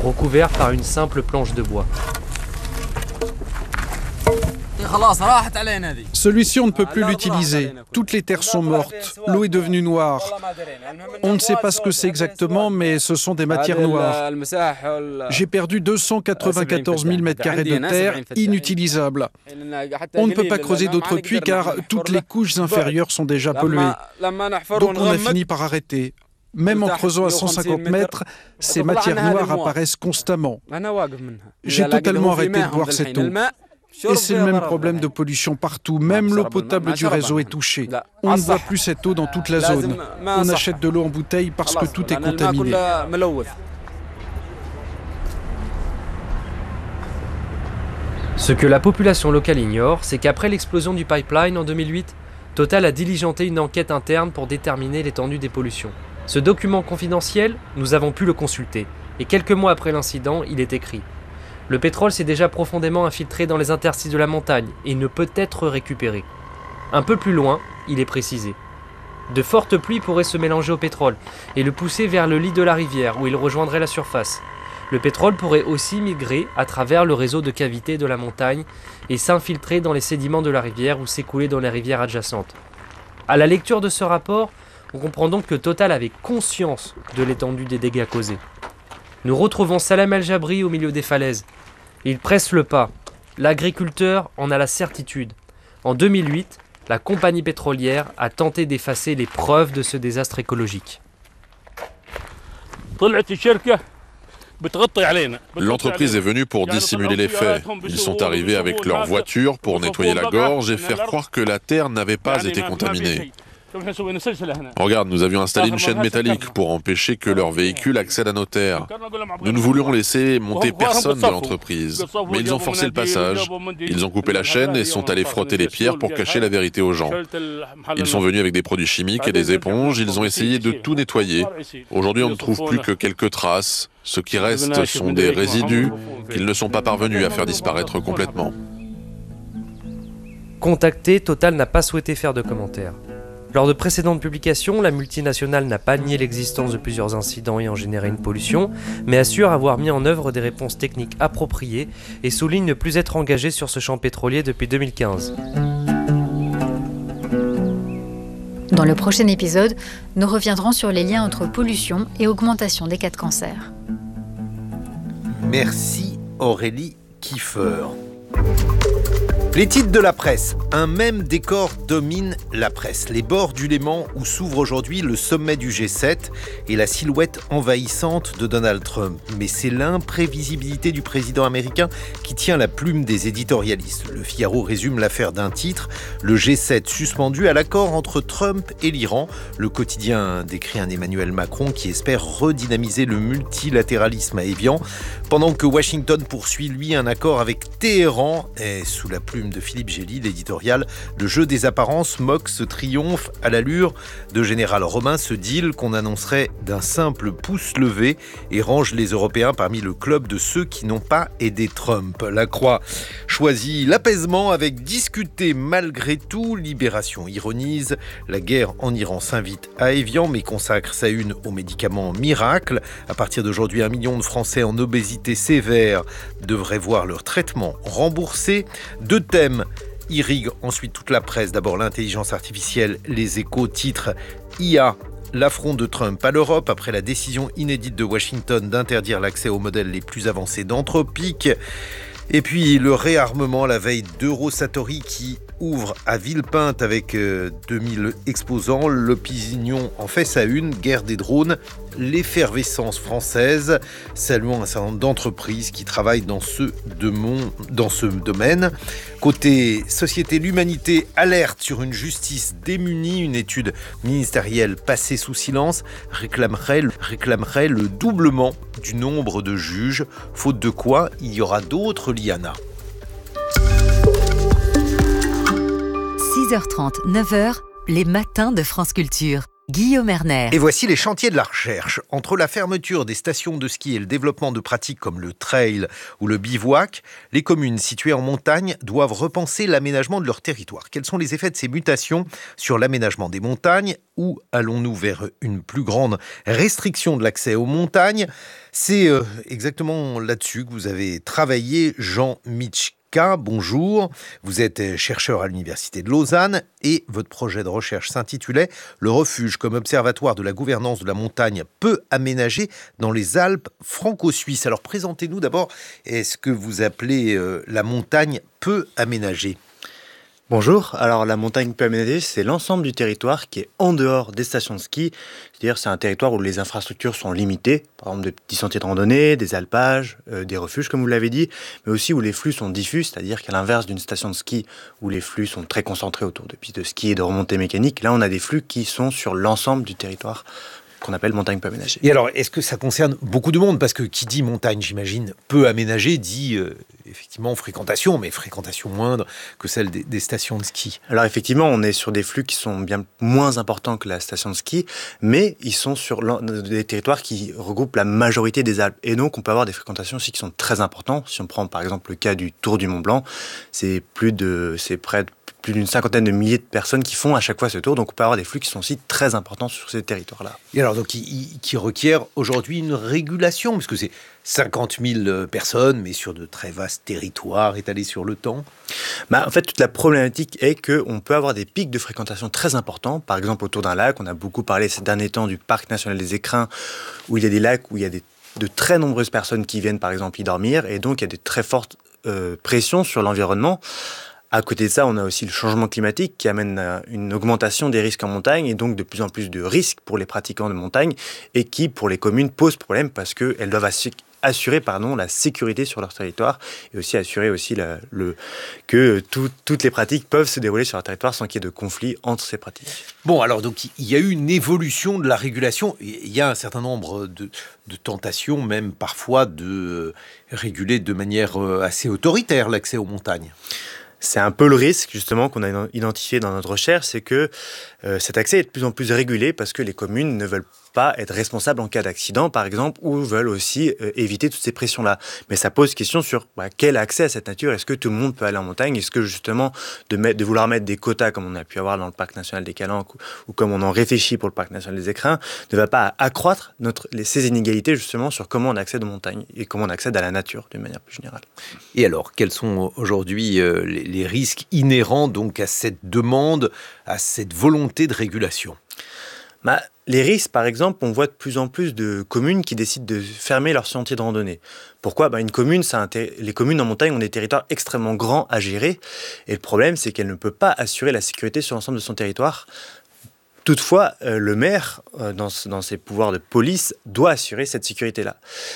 recouvert par une simple planche de bois. Celui-ci, on ne peut plus l'utiliser. Toutes les terres sont mortes. L'eau est devenue noire. On ne sait pas ce que c'est exactement, mais ce sont des matières noires. J'ai perdu 294 000 m² de terre inutilisables. On ne peut pas creuser d'autres puits car toutes les couches inférieures sont déjà polluées. Donc on a fini par arrêter. Même en creusant à 150 mètres, ces matières noires apparaissent constamment. J'ai totalement arrêté de boire cette eau. Et c'est le même problème de pollution partout. Même l'eau potable du réseau est touchée. On ne boit plus cette eau dans toute la zone. On achète de l'eau en bouteille parce que tout est contaminé. Ce que la population locale ignore, c'est qu'après l'explosion du pipeline en 2008, Total a diligenté une enquête interne pour déterminer l'étendue des pollutions. Ce document confidentiel, nous avons pu le consulter. Et quelques mois après l'incident, il est écrit: le pétrole s'est déjà profondément infiltré dans les interstices de la montagne et ne peut être récupéré. Un peu plus loin, il est précisé: de fortes pluies pourraient se mélanger au pétrole et le pousser vers le lit de la rivière où il rejoindrait la surface. Le pétrole pourrait aussi migrer à travers le réseau de cavités de la montagne et s'infiltrer dans les sédiments de la rivière ou s'écouler dans les rivières adjacentes. À la lecture de ce rapport, on comprend donc que Total avait conscience de l'étendue des dégâts causés. Nous retrouvons Salem El Jabri au milieu des falaises. Il presse le pas. L'agriculteur en a la certitude. En 2008, la compagnie pétrolière a tenté d'effacer les preuves de ce désastre écologique. L'entreprise est venue pour dissimuler les faits. Ils sont arrivés avec leur voiture pour nettoyer la gorge et faire croire que la terre n'avait pas été contaminée. Regarde, nous avions installé une chaîne métallique pour empêcher que leur véhicule accède à nos terres. Nous ne voulions laisser monter personne de l'entreprise, mais ils ont forcé le passage. Ils ont coupé la chaîne et sont allés frotter les pierres pour cacher la vérité aux gens. Ils sont venus avec des produits chimiques et des éponges, ils ont essayé de tout nettoyer. Aujourd'hui, on ne trouve plus que quelques traces. Ce qui reste sont des résidus qu'ils ne sont pas parvenus à faire disparaître complètement. Contacté, Total n'a pas souhaité faire de commentaires. Lors de précédentes publications, la multinationale n'a pas nié l'existence de plusieurs incidents ayant généré une pollution, mais assure avoir mis en œuvre des réponses techniques appropriées et souligne ne plus être engagée sur ce champ pétrolier depuis 2015. Dans le prochain épisode, nous reviendrons sur les liens entre pollution et augmentation des cas de cancer. Merci Aurélie Kiefer. Les titres de la presse. Un même décor domine la presse. Les bords du Léman où s'ouvre aujourd'hui le sommet du G7 et la silhouette envahissante de Donald Trump. Mais c'est l'imprévisibilité du président américain qui tient la plume des éditorialistes. Le Figaro résume l'affaire d'un titre. Le G7 suspendu à l'accord entre Trump et l'Iran. Le quotidien décrit un Emmanuel Macron qui espère redynamiser le multilatéralisme à Évian. Pendant que Washington poursuit lui un accord avec Téhéran et sous la plume de Philippe Gély, l'éditorial Le jeu des apparences moque ce triomphe à l'allure de général romain, ce deal qu'on annoncerait d'un simple pouce levé et range les Européens parmi le club de ceux qui n'ont pas aidé Trump. La Croix choisit l'apaisement avec discuter malgré tout. Libération ironise, la guerre en Iran s'invite à Évian mais consacre sa une aux médicaments miracles. À partir d'aujourd'hui, 1 million de Français en obésité sévère devraient voir leur traitement remboursé. Deux thèmes irriguent ensuite toute la presse. D'abord l'intelligence artificielle, les Échos titrent IA, l'affront de Trump à l'Europe après la décision inédite de Washington d'interdire l'accès aux modèles les plus avancés d'Anthropic. Et puis le réarmement la veille d'Eurosatori qui ouvre à Villepinte avec 2000 exposants. L'opinion en fait sa une, guerre des drones, l'effervescence française, saluant un certain nombre d'entreprises qui travaillent dans ce domaine. Côté société, l'humanité alerte sur une justice démunie. Une étude ministérielle passée sous silence réclamerait le doublement du nombre de juges, faute de quoi il y aura d'autres lianas. 6h30, 9h, les matins de France Culture. Guillaume Erner. Et voici les chantiers de la recherche. Entre la fermeture des stations de ski et le développement de pratiques comme le trail ou le bivouac, les communes situées en montagne doivent repenser l'aménagement de leur territoire. Quels sont les effets de ces mutations sur l'aménagement des montagnes? Où allons-nous vers une plus grande restriction de l'accès aux montagnes? C'est exactement là-dessus que vous avez travaillé, Jean Mitschka. Bonjour, vous êtes chercheur à l'Université de Lausanne et votre projet de recherche s'intitulait « Le refuge comme observatoire de la gouvernance de la montagne peu aménagée dans les Alpes franco-suisses ». Alors présentez-nous d'abord, est-ce que vous appelez la montagne peu aménagée ? Bonjour, alors la montagne peu aménagée, c'est l'ensemble du territoire qui est en dehors des stations de ski. C'est-à-dire c'est un territoire où les infrastructures sont limitées, par exemple des petits sentiers de randonnée, des alpages, des refuges comme vous l'avez dit, mais aussi où les flux sont diffus, c'est-à-dire qu'à l'inverse d'une station de ski où les flux sont très concentrés autour de pistes de ski et de remontées mécaniques, là on a des flux qui sont sur l'ensemble du territoire qu'on appelle montagne peu aménagée. Et alors, est-ce que ça concerne beaucoup de monde? Parce que qui dit montagne, j'imagine, peu aménagée, dit effectivement fréquentation, mais fréquentation moindre que celle des stations de ski. Alors effectivement, on est sur des flux qui sont bien moins importants que la station de ski, mais ils sont sur des territoires qui regroupent la majorité des Alpes. Et donc, on peut avoir des fréquentations aussi qui sont très importantes. Si on prend par exemple le cas du Tour du Mont-Blanc, c'est près de plus d'une cinquantaine de milliers de personnes qui font à chaque fois ce tour. Donc, on peut avoir des flux qui sont aussi très importants sur ces territoires-là. Et alors, donc, qui requiert aujourd'hui une régulation, parce que c'est 50 000 personnes, mais sur de très vastes territoires étalés sur le temps. En fait, toute la problématique est qu'on peut avoir des pics de fréquentation très importants. Par exemple, autour d'un lac, on a beaucoup parlé ces derniers temps du Parc national des Écrins, où il y a des lacs où il y a de très nombreuses personnes qui viennent, par exemple, y dormir. Et donc, il y a des très fortes pressions sur l'environnement. À côté de ça, on a aussi le changement climatique qui amène à une augmentation des risques en montagne et donc de plus en plus de risques pour les pratiquants de montagne et qui, pour les communes, pose problème parce qu'elles doivent assurer la sécurité sur leur territoire et aussi assurer aussi que toutes les pratiques peuvent se dérouler sur leur territoire sans qu'il y ait de conflit entre ces pratiques. Bon, alors donc il y a eu une évolution de la régulation. Il y a un certain nombre de tentations, même parfois, de réguler de manière assez autoritaire l'accès aux montagnes. C'est un peu le risque, justement, qu'on a identifié dans notre recherche, c'est que cet accès est de plus en plus régulé parce que les communes ne veulent pas être responsables en cas d'accident, par exemple, ou veulent aussi éviter toutes ces pressions-là. Mais ça pose question sur quel accès à cette nature. Est-ce que tout le monde peut aller en montagne? Est-ce que, justement, de vouloir mettre des quotas, comme on a pu avoir dans le Parc national des Calanques, ou comme on en réfléchit pour le Parc national des Écrins, ne va pas accroître ces inégalités, justement, sur comment on accède aux montagnes et comment on accède à la nature, d'une manière plus générale. Et alors, quels sont aujourd'hui les risques inhérents donc à cette demande, à cette volonté de régulation? Les risques, par exemple, on voit de plus en plus de communes qui décident de fermer leurs sentiers de randonnée. Pourquoi ? Les communes en montagne ont des territoires extrêmement grands à gérer. Et le problème, c'est qu'elles ne peuvent pas assurer la sécurité sur l'ensemble de son territoire. Toutefois, le maire, dans ses pouvoirs de police, doit assurer cette sécurité-là.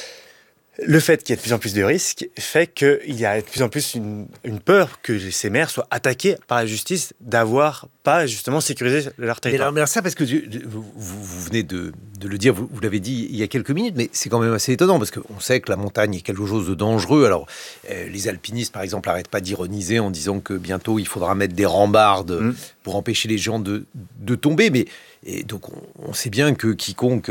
Le fait qu'il y ait de plus en plus de risques fait qu'il y a de plus en plus une peur que ces maires soient attaqués par la justice d'avoir pas justement sécurisé leur territoire. Mais ça, parce que vous venez de le dire, vous l'avez dit il y a quelques minutes, mais c'est quand même assez étonnant parce qu'on sait que la montagne est quelque chose de dangereux. Alors, les alpinistes, par exemple, n'arrêtent pas d'ironiser en disant que bientôt il faudra mettre des rambardes pour empêcher les gens de tomber. Et donc, on sait bien que quiconque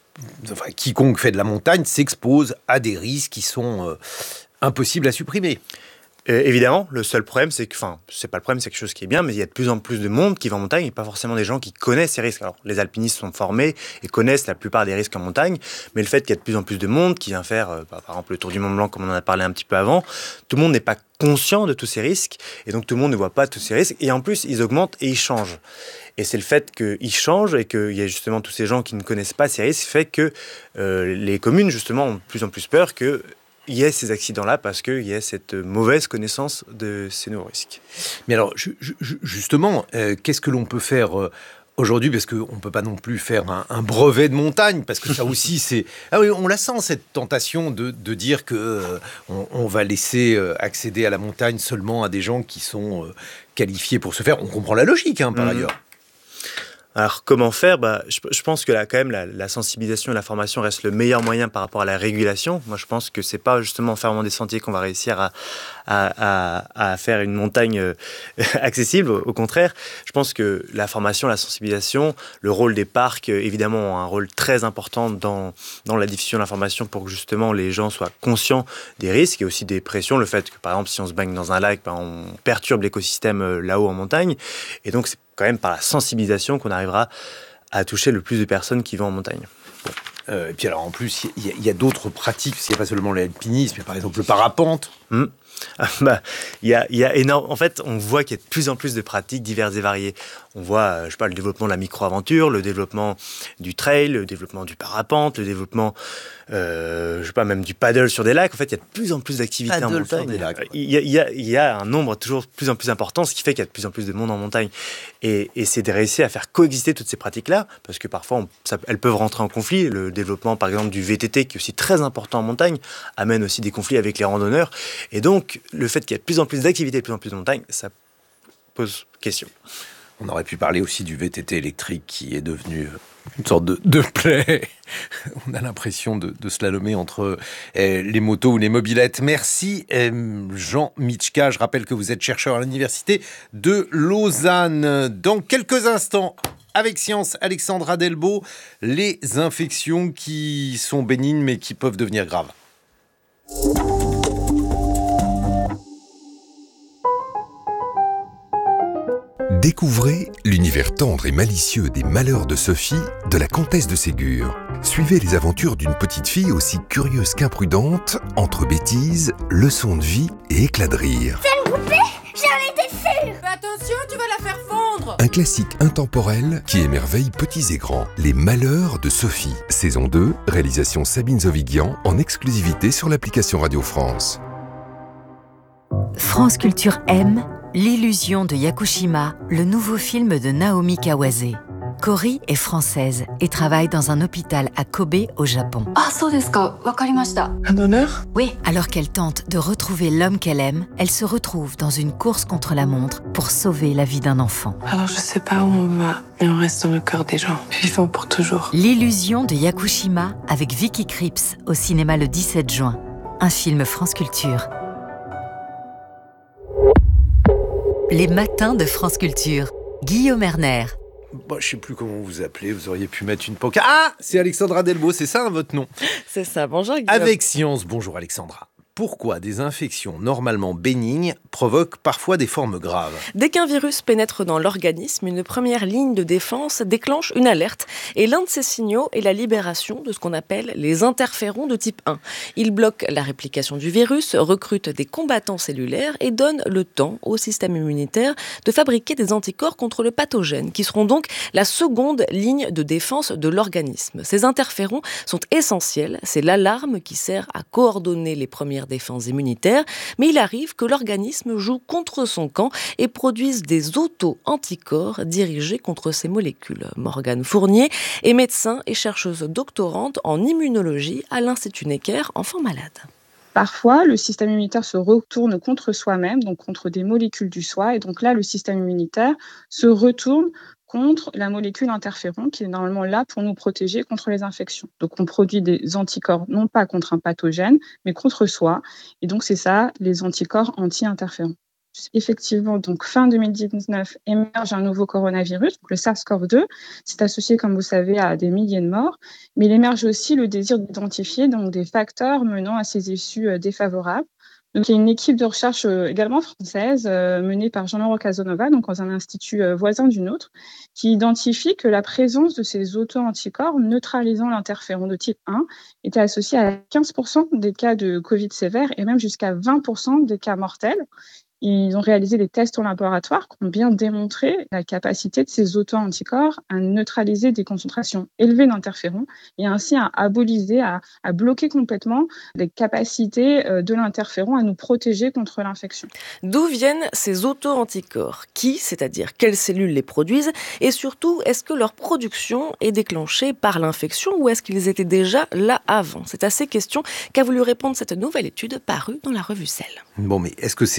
fait de la montagne s'expose à des risques qui sont impossibles à supprimer. Évidemment, le seul problème, c'est c'est pas le problème, c'est quelque chose qui est bien, mais il y a de plus en plus de monde qui va en montagne et pas forcément des gens qui connaissent ces risques. Alors, les alpinistes sont formés et connaissent la plupart des risques en montagne, mais le fait qu'il y a de plus en plus de monde qui vient faire, par exemple, le Tour du Mont-Blanc, comme on en a parlé un petit peu avant, tout le monde n'est pas conscient de tous ces risques et donc tout le monde ne voit pas tous ces risques et en plus, ils augmentent et ils changent. Et c'est le fait qu'ils changent et qu'il y a justement tous ces gens qui ne connaissent pas ces risques fait que les communes, justement, ont de plus en plus peur qu'il y ait ces accidents-là parce qu'il y a cette mauvaise connaissance de ces nouveaux risques. Mais alors, justement, qu'est-ce que l'on peut faire aujourd'hui, parce qu'on ne peut pas non plus faire un brevet de montagne, parce que ça aussi, c'est... Ah oui, on la sent, cette tentation de dire qu'on va laisser accéder à la montagne seulement à des gens qui sont qualifiés pour ce faire. On comprend la logique, par ailleurs. Alors, comment faire ? Je pense que là, quand même, la sensibilisation et la formation restent le meilleur moyen par rapport à la régulation. Moi, je pense que c'est pas justement en fermant des sentiers qu'on va réussir à faire une montagne accessible. Au contraire, je pense que la formation, la sensibilisation, le rôle des parcs, évidemment, ont un rôle très important dans la diffusion de l'information pour que justement les gens soient conscients des risques et aussi des pressions. Le fait que, par exemple, si on se baigne dans un lac, on perturbe l'écosystème là-haut en montagne. Et donc, c'est quand même par la sensibilisation qu'on arrivera à toucher le plus de personnes qui vont en montagne. Et puis alors en plus, il y a d'autres pratiques, parce qu'il n'y a pas seulement l'alpinisme, il y a par exemple le parapente. Il y a énorme. En fait, on voit qu'il y a de plus en plus de pratiques diverses et variées. On voit, le développement de la micro-aventure, le développement du trail, le développement du parapente, le développement, même du paddle sur des lacs. En fait, il y a de plus en plus d'activités en montagne. Il y a un nombre toujours de plus en plus important, ce qui fait qu'il y a de plus en plus de monde en montagne. Et c'est de réussir à faire coexister toutes ces pratiques-là, parce que parfois, elles peuvent rentrer en conflit. Le développement, par exemple, du VTT, qui est aussi très important en montagne, amène aussi des conflits avec les randonneurs. Et donc, le fait qu'il y ait de plus en plus d'activités, de plus en plus de montagne, ça pose question. On aurait pu parler aussi du VTT électrique qui est devenu une sorte de plaie. On a l'impression de slalomer entre les motos ou les mobylettes. Merci Jean Michka. Je rappelle que vous êtes chercheur à l'université de Lausanne. Dans quelques instants, avec Science, Alexandra Delbo, les infections qui sont bénignes mais qui peuvent devenir graves. Découvrez l'univers tendre et malicieux des malheurs de Sophie, de la comtesse de Ségur. Suivez les aventures d'une petite fille aussi curieuse qu'imprudente, entre bêtises, leçons de vie et éclats de rire. C'est une poupée ? J'en étais sûre ! Attention, tu vas la faire fondre ! Un classique intemporel qui émerveille petits et grands. Les malheurs de Sophie. Saison 2, réalisation Sabine Zovigian, en exclusivité sur l'application Radio France. France Culture aime L'illusion de Yakushima, le nouveau film de Naomi Kawase. Cory est française et travaille dans un hôpital à Kobe, au Japon. Un honneur ? Oui, alors qu'elle tente de retrouver l'homme qu'elle aime, elle se retrouve dans une course contre la montre pour sauver la vie d'un enfant. Alors je sais pas où on va, mais on reste dans le cœur des gens, vivants pour toujours. L'illusion de Yakushima avec Vicky Krieps au cinéma le 17 juin. Un film France Culture. Les matins de France Culture. Guillaume Erner. Je sais plus comment vous appelez, vous auriez pu mettre une pancarte. Ah, c'est Alexandra Delbo, c'est ça votre nom ? C'est ça, bonjour Guillaume. Avec Science, bonjour Alexandra. Pourquoi des infections normalement bénignes provoquent parfois des formes graves ? Dès qu'un virus pénètre dans l'organisme, une première ligne de défense déclenche une alerte. Et l'un de ces signaux est la libération de ce qu'on appelle les interférons de type 1. Ils bloquent la réplication du virus, recrutent des combattants cellulaires et donnent le temps au système immunitaire de fabriquer des anticorps contre le pathogène, qui seront donc la seconde ligne de défense de l'organisme. Ces interférons sont essentiels. C'est l'alarme qui sert à coordonner les premières défense immunitaire, mais il arrive que l'organisme joue contre son camp et produise des auto-anticorps dirigés contre ces molécules. Morgane Fournier est médecin et chercheuse doctorante en immunologie à l'Institut Necker, enfants malades. Parfois, le système immunitaire se retourne contre soi-même, donc contre des molécules du soi, et donc là, le système immunitaire se retourne contre la molécule interféron qui est normalement là pour nous protéger contre les infections. Donc on produit des anticorps non pas contre un pathogène, mais contre soi. Et donc c'est ça, les anticorps anti-interférons. Effectivement, donc fin 2019, émerge un nouveau coronavirus, le SARS-CoV-2. C'est associé, comme vous savez, à des milliers de morts. Mais il émerge aussi le désir d'identifier donc, des facteurs menant à ces issues défavorables. Donc, il y a une équipe de recherche également française menée par Jean-Laurent Casanova, donc dans un institut voisin du nôtre, qui identifie que la présence de ces auto-anticorps neutralisant l'interféron de type 1 était associée à 15% des cas de Covid sévères et même jusqu'à 20% des cas mortels. Ils ont réalisé des tests en laboratoire qui ont bien démontré la capacité de ces auto-anticorps à neutraliser des concentrations élevées d'interférons et ainsi à aboliser, à bloquer complètement les capacités de l'interféron à nous protéger contre l'infection. D'où viennent ces auto-anticorps ? Qui, c'est-à-dire quelles cellules les produisent ? Et surtout, est-ce que leur production est déclenchée par l'infection ou est-ce qu'ils étaient déjà là avant ? C'est à ces questions qu'a voulu répondre cette nouvelle étude parue dans la revue Cell. Bon, mais est-ce que ces anticorps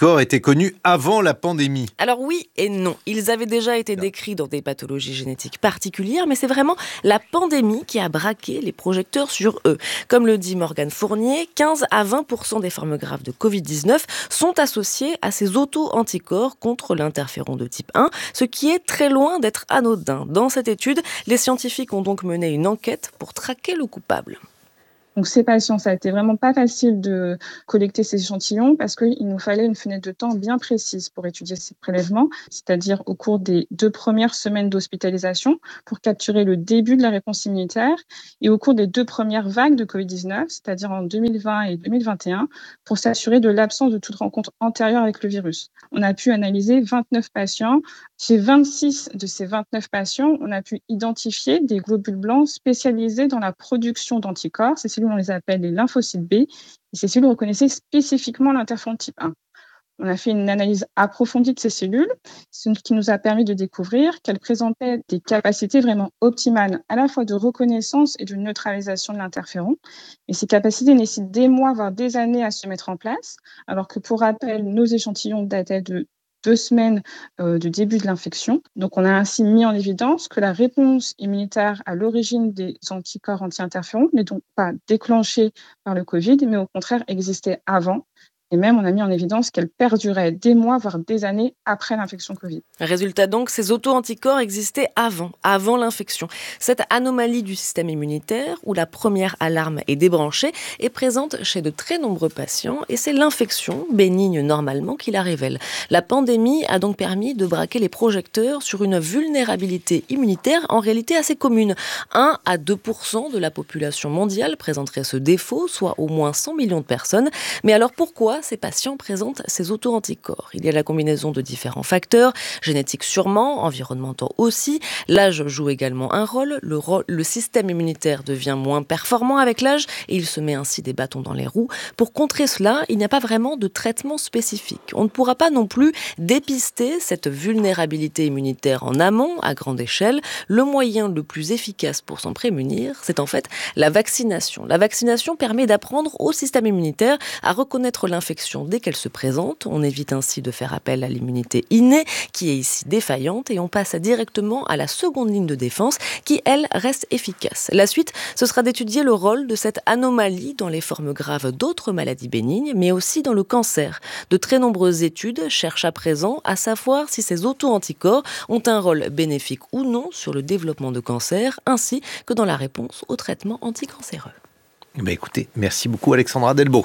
anticorps étaient connus avant la pandémie. Alors oui et non. Ils avaient déjà été décrits dans des pathologies génétiques particulières, mais c'est vraiment la pandémie qui a braqué les projecteurs sur eux. Comme le dit Morgane Fournier, 15 à 20% des formes graves de Covid-19 sont associées à ces auto-anticorps contre l'interféron de type 1, ce qui est très loin d'être anodin. Dans cette étude, les scientifiques ont donc mené une enquête pour traquer le coupable. Donc ces patients, ça a été vraiment pas facile de collecter ces échantillons parce qu'il nous fallait une fenêtre de temps bien précise pour étudier ces prélèvements, c'est-à-dire au cours des 2 premières semaines d'hospitalisation pour capturer le début de la réponse immunitaire et au cours des 2 premières vagues de Covid-19, c'est-à-dire en 2020 et 2021, pour s'assurer de l'absence de toute rencontre antérieure avec le virus. On a pu analyser 29 patients. Chez 26 de ces 29 patients, on a pu identifier des globules blancs spécialisés dans la production d'anticorps. Ces cellules, on les appelle les lymphocytes B. Et ces cellules reconnaissaient spécifiquement l'interféron type 1. On a fait une analyse approfondie de ces cellules, ce qui nous a permis de découvrir qu'elles présentaient des capacités vraiment optimales, à la fois de reconnaissance et de neutralisation de l'interféron. Et ces capacités nécessitent des mois, voire des années à se mettre en place, alors que pour rappel, nos échantillons dataient de 2 semaines de début de l'infection. Donc, on a ainsi mis en évidence que la réponse immunitaire à l'origine des anticorps anti-interférons n'est donc pas déclenchée par le Covid, mais au contraire existait avant. Et même, on a mis en évidence qu'elle perdurait des mois, voire des années après l'infection Covid. Résultat donc, ces auto-anticorps existaient avant l'infection. Cette anomalie du système immunitaire, où la première alarme est débranchée, est présente chez de très nombreux patients et c'est l'infection, bénigne normalement, qui la révèle. La pandémie a donc permis de braquer les projecteurs sur une vulnérabilité immunitaire en réalité assez commune. 1 à 2% de la population mondiale présenterait ce défaut, soit au moins 100 millions de personnes. Mais alors pourquoi ces patients présentent ces auto-anticorps? Il y a la combinaison de différents facteurs, génétiques sûrement, environnementaux aussi. L'âge joue également un rôle. Le système immunitaire devient moins performant avec l'âge et il se met ainsi des bâtons dans les roues. Pour contrer cela, il n'y a pas vraiment de traitement spécifique. On ne pourra pas non plus dépister cette vulnérabilité immunitaire en amont, à grande échelle. Le moyen le plus efficace pour s'en prémunir, c'est en fait la vaccination. La vaccination permet d'apprendre au système immunitaire à reconnaître l'infection dès qu'elle se présente. On évite ainsi de faire appel à l'immunité innée, qui est ici défaillante, et on passe directement à la seconde ligne de défense, qui, elle, reste efficace. La suite, ce sera d'étudier le rôle de cette anomalie dans les formes graves d'autres maladies bénignes, mais aussi dans le cancer. De très nombreuses études cherchent à présent à savoir si ces auto-anticorps ont un rôle bénéfique ou non sur le développement de cancer, ainsi que dans la réponse au traitement anticancéreux. Écoutez, merci beaucoup Alexandra Delbo.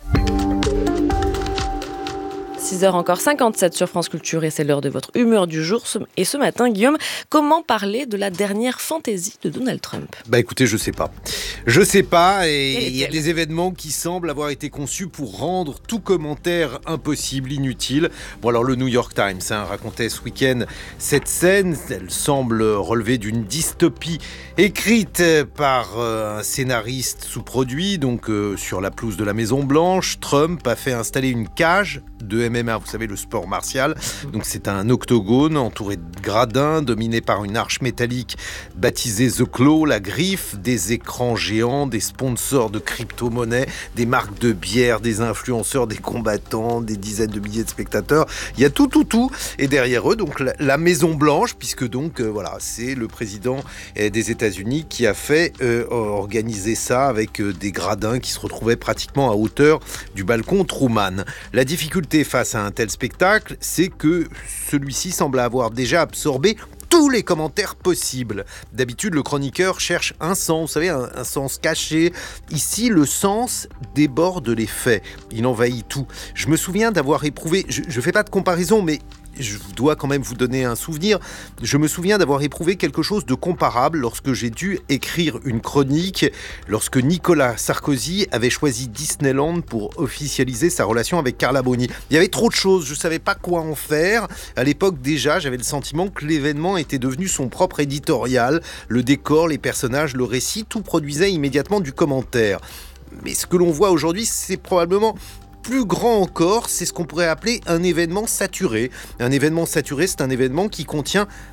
6h encore 57 sur France Culture et c'est l'heure de votre humeur du jour. Et ce matin, Guillaume, comment parler de la dernière fantaisie de Donald Trump ? Écoutez, je sais pas. Je sais pas et il y a des événements qui semblent avoir été conçus pour rendre tout commentaire impossible, inutile. Bon alors le New York Times racontait ce week-end cette scène. Elle semble relever d'une dystopie écrite par un scénariste sous-produit, donc sur la pelouse de la Maison Blanche. Trump a fait installer une cage de MMA, vous savez, le sport martial. Donc c'est un octogone entouré de gradins, dominé par une arche métallique baptisée The Claw, la griffe, des écrans géants, des sponsors de crypto-monnaies, des marques de bière, des influenceurs, des combattants, des dizaines de milliers de spectateurs. Il y a tout. Et derrière eux, donc la Maison Blanche, puisque donc voilà, c'est le président des États-Unis qui a fait organiser ça avec des gradins qui se retrouvaient pratiquement à hauteur du balcon Truman. La difficulté face à un tel spectacle, c'est que celui-ci semble avoir déjà absorbé tous les commentaires possibles. D'habitude, le chroniqueur cherche un sens, vous savez, un sens caché. Ici, le sens déborde les faits. Il envahit tout. Je me souviens d'avoir éprouvé, je ne fais pas de comparaison, mais je dois quand même vous donner un souvenir. Je me souviens d'avoir éprouvé quelque chose de comparable lorsque j'ai dû écrire une chronique, lorsque Nicolas Sarkozy avait choisi Disneyland pour officialiser sa relation avec Carla Bruni. Il y avait trop de choses, je ne savais pas quoi en faire. À l'époque déjà, j'avais le sentiment que l'événement était devenu son propre éditorial. Le décor, les personnages, le récit, tout produisait immédiatement du commentaire. Mais ce que l'on voit aujourd'hui, c'est probablement plus grand encore, c'est ce qu'on pourrait appeler un événement saturé. Un événement saturé, c'est un événement qui contient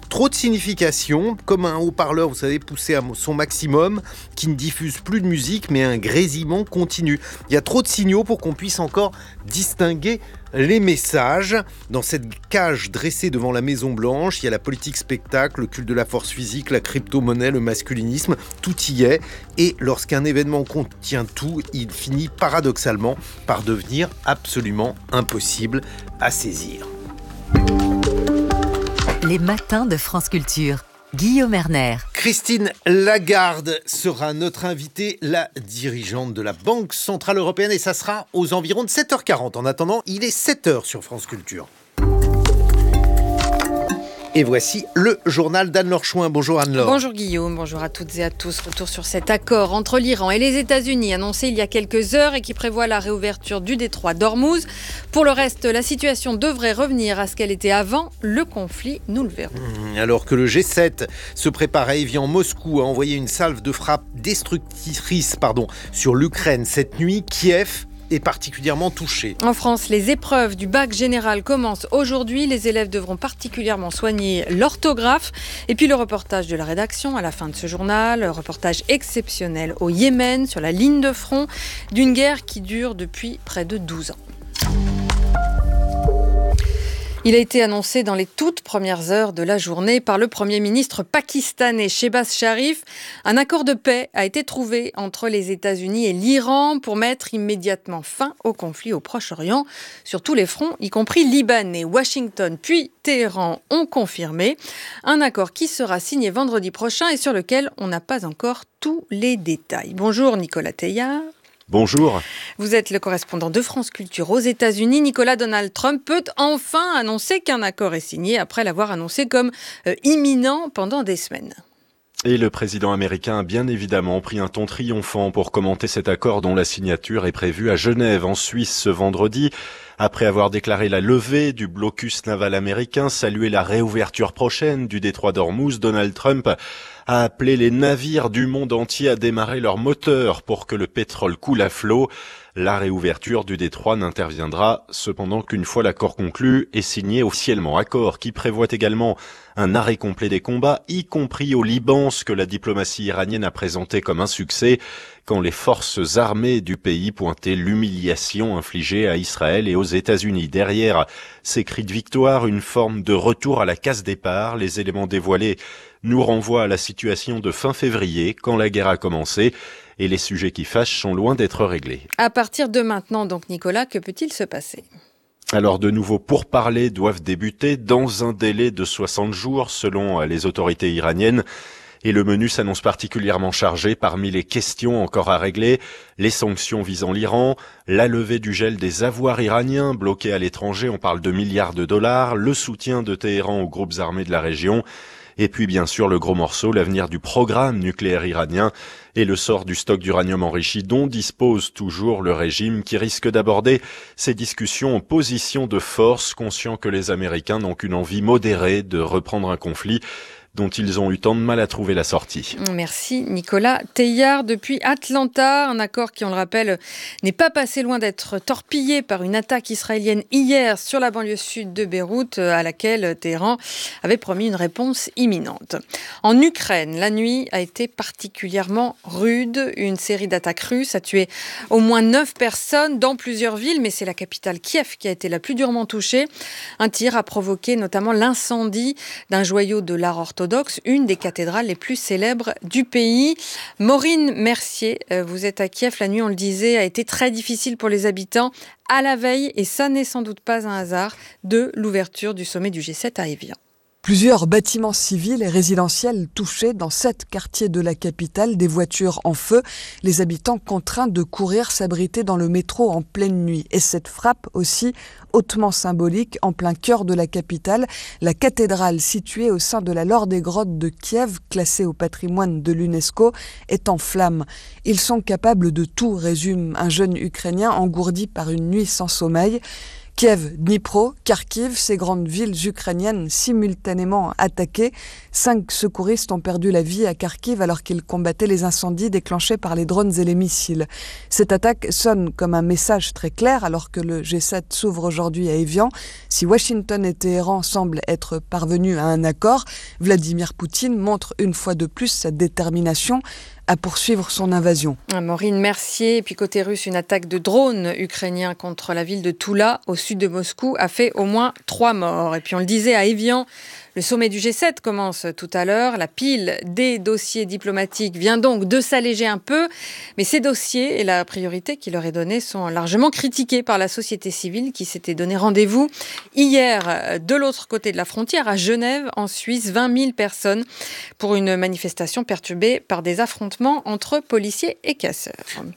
trop de signification, comme un haut-parleur, vous savez, poussé à son maximum, qui ne diffuse plus de musique, mais un grésillement continu. Il y a trop de signaux pour qu'on puisse encore distinguer les messages. Dans cette cage dressée devant la Maison Blanche, il y a la politique spectacle, le culte de la force physique, la crypto-monnaie, le masculinisme, tout y est. Et lorsqu'un événement contient tout, il finit paradoxalement par devenir absolument impossible à saisir. Les matins de France Culture. Guillaume Erner. Christine Lagarde sera notre invitée, la dirigeante de la Banque Centrale Européenne, et ça sera aux environs de 7h40. En attendant, il est 7h sur France Culture. Et voici le journal d'Anne-Laure Chouin. Bonjour Anne-Laure. Bonjour Guillaume, bonjour à toutes et à tous. Retour sur cet accord entre l'Iran et les États-Unis annoncé il y a quelques heures et qui prévoit la réouverture du détroit d'Ormuz. Pour le reste, la situation devrait revenir à ce qu'elle était avant le conflit, nous le verrons. Alors que le G7 se prépare à Évian, Moscou a envoyé une salve de frappe destructrice sur l'Ukraine cette nuit, Kiev est particulièrement touché. En France, les épreuves du bac général commencent aujourd'hui. Les élèves devront particulièrement soigner l'orthographe. Et puis le reportage de la rédaction à la fin de ce journal, reportage exceptionnel au Yémen, sur la ligne de front d'une guerre qui dure depuis près de 12 ans. Il a été annoncé dans les toutes premières heures de la journée par le Premier ministre pakistanais Shehbaz Sharif. Un accord de paix a été trouvé entre les États-Unis et l'Iran pour mettre immédiatement fin au conflit au Proche-Orient sur tous les fronts, y compris libanais. Washington puis Téhéran ont confirmé un accord qui sera signé vendredi prochain et sur lequel on n'a pas encore tous les détails. Bonjour Nicolas Teilhard. Bonjour. Vous êtes le correspondant de France Culture aux États-Unis. Nicolas, Donald Trump peut enfin annoncer qu'un accord est signé après l'avoir annoncé comme imminent pendant des semaines. Et le président américain a bien évidemment pris un ton triomphant pour commenter cet accord dont la signature est prévue à Genève, en Suisse, ce vendredi. Après avoir déclaré la levée du blocus naval américain, salué la réouverture prochaine du détroit d'Ormuz, Donald Trump a appelé les navires du monde entier à démarrer leurs moteurs pour que le pétrole coule à flot. La réouverture du détroit n'interviendra cependant qu'une fois l'accord conclu et signé officiellement. Accord qui prévoit également un arrêt complet des combats, y compris au Liban, ce que la diplomatie iranienne a présenté comme un succès, quand les forces armées du pays pointaient l'humiliation infligée à Israël et aux États-Unis. Derrière ces cris de victoire, une forme de retour à la case départ. Les éléments dévoilés nous renvoient à la situation de fin février, quand la guerre a commencé, et les sujets qui fâchent sont loin d'être réglés. À partir de maintenant, donc Nicolas, que peut-il se passer ? Alors de nouveaux pourparlers doivent débuter dans un délai de 60 jours selon les autorités iraniennes. Et le menu s'annonce particulièrement chargé. Parmi les questions encore à régler, les sanctions visant l'Iran, la levée du gel des avoirs iraniens bloqués à l'étranger, on parle de milliards de dollars, le soutien de Téhéran aux groupes armés de la région, et puis bien sûr le gros morceau, l'avenir du programme nucléaire iranien et le sort du stock d'uranium enrichi dont dispose toujours le régime, qui risque d'aborder ces discussions en position de force, conscient que les Américains n'ont qu'une envie modérée de reprendre un conflit dont ils ont eu tant de mal à trouver la sortie. Merci Nicolas Teilhard. Depuis Atlanta, un accord qui, on le rappelle, n'est pas passé loin d'être torpillé par une attaque israélienne hier sur la banlieue sud de Beyrouth, à laquelle Téhéran avait promis une réponse imminente. En Ukraine, la nuit a été particulièrement rude. Une série d'attaques russes a tué au moins 9 personnes dans plusieurs villes, mais c'est la capitale Kiev qui a été la plus durement touchée. Un tir a provoqué notamment l'incendie d'un joyau de l'art orthodoxe, une des cathédrales les plus célèbres du pays. Maureen Mercier, vous êtes à Kiev. La nuit, on le disait, a été très difficile pour les habitants à la veille, et ça n'est sans doute pas un hasard, de l'ouverture du sommet du G7 à Évian. Plusieurs bâtiments civils et résidentiels touchés dans 7 quartiers de la capitale, des voitures en feu, les habitants contraints de courir s'abriter dans le métro en pleine nuit. Et cette frappe aussi hautement symbolique en plein cœur de la capitale, la cathédrale située au sein de la Laure des Grottes de Kiev, classée au patrimoine de l'UNESCO, est en flammes. Ils sont capables de tout, résume un jeune Ukrainien engourdi par une nuit sans sommeil. Kiev, Dnipro, Kharkiv, ces grandes villes ukrainiennes simultanément attaquées. 5 secouristes ont perdu la vie à Kharkiv alors qu'ils combattaient les incendies déclenchés par les drones et les missiles. Cette attaque sonne comme un message très clair alors que le G7 s'ouvre aujourd'hui à Évian. Si Washington et Téhéran semblent être parvenus à un accord, Vladimir Poutine montre une fois de plus sa détermination à poursuivre son invasion. Maureen Mercier. Et puis côté russe, une attaque de drones ukrainiens contre la ville de Toula, au sud de Moscou, a fait au moins 3 morts. Et puis on le disait, à Évian, le sommet du G7 commence tout à l'heure. La pile des dossiers diplomatiques vient donc de s'alléger un peu. Mais ces dossiers et la priorité qui leur est donnée sont largement critiqués par la société civile qui s'était donné rendez-vous hier de l'autre côté de la frontière, à Genève, en Suisse. 20 000 personnes pour une manifestation perturbée par des affrontements entre policiers et casseurs.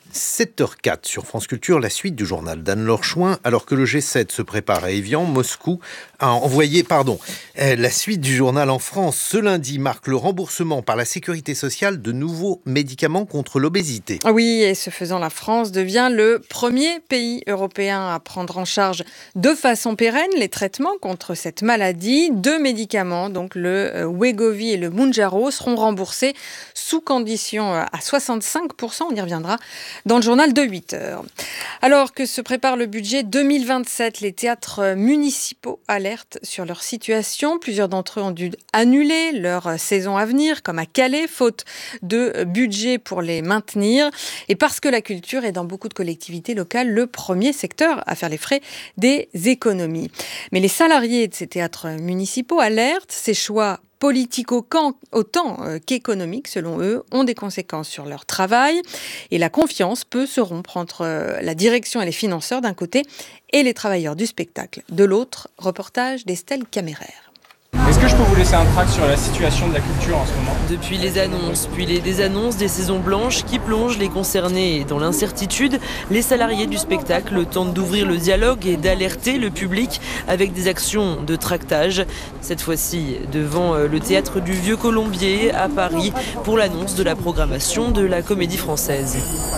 7h04 sur France Culture, la suite du journal d'Anne-Laure Chouin. Alors que le G7 se prépare à Évian, Moscou a envoyé, la suite du journal en France. Ce lundi marque le remboursement par la Sécurité sociale de nouveaux médicaments contre l'obésité. Oui, et ce faisant, la France devient le premier pays européen à prendre en charge de façon pérenne les traitements contre cette maladie. 2 médicaments, donc le Wegovy et le Mounjaro, seront remboursés sous condition à 65%, on y reviendra dans le journal de 8h. Alors que se prépare le budget 2027, les théâtres municipaux alertent sur leur situation. Plusieurs d'entre eux ont dû annuler leur saison à venir, comme à Calais, faute de budget pour les maintenir. Et parce que la culture est dans beaucoup de collectivités locales le premier secteur à faire les frais des économies. Mais les salariés de ces théâtres municipaux alertent, ces choix politico autant qu'économiques, selon eux, ont des conséquences sur leur travail. Et la confiance peut se rompre entre la direction et les financeurs d'un côté et les travailleurs du spectacle de l'autre. Reportage d'Estelle Caméraire. Est-ce que je peux vous laisser un tract sur la situation de la culture en ce moment ? Depuis les annonces, puis les désannonces des saisons blanches qui plongent les concernés dans l'incertitude, les salariés du spectacle tentent d'ouvrir le dialogue et d'alerter le public avec des actions de tractage. Cette fois-ci devant le théâtre du Vieux Colombier à Paris pour l'annonce de la programmation de la Comédie Française.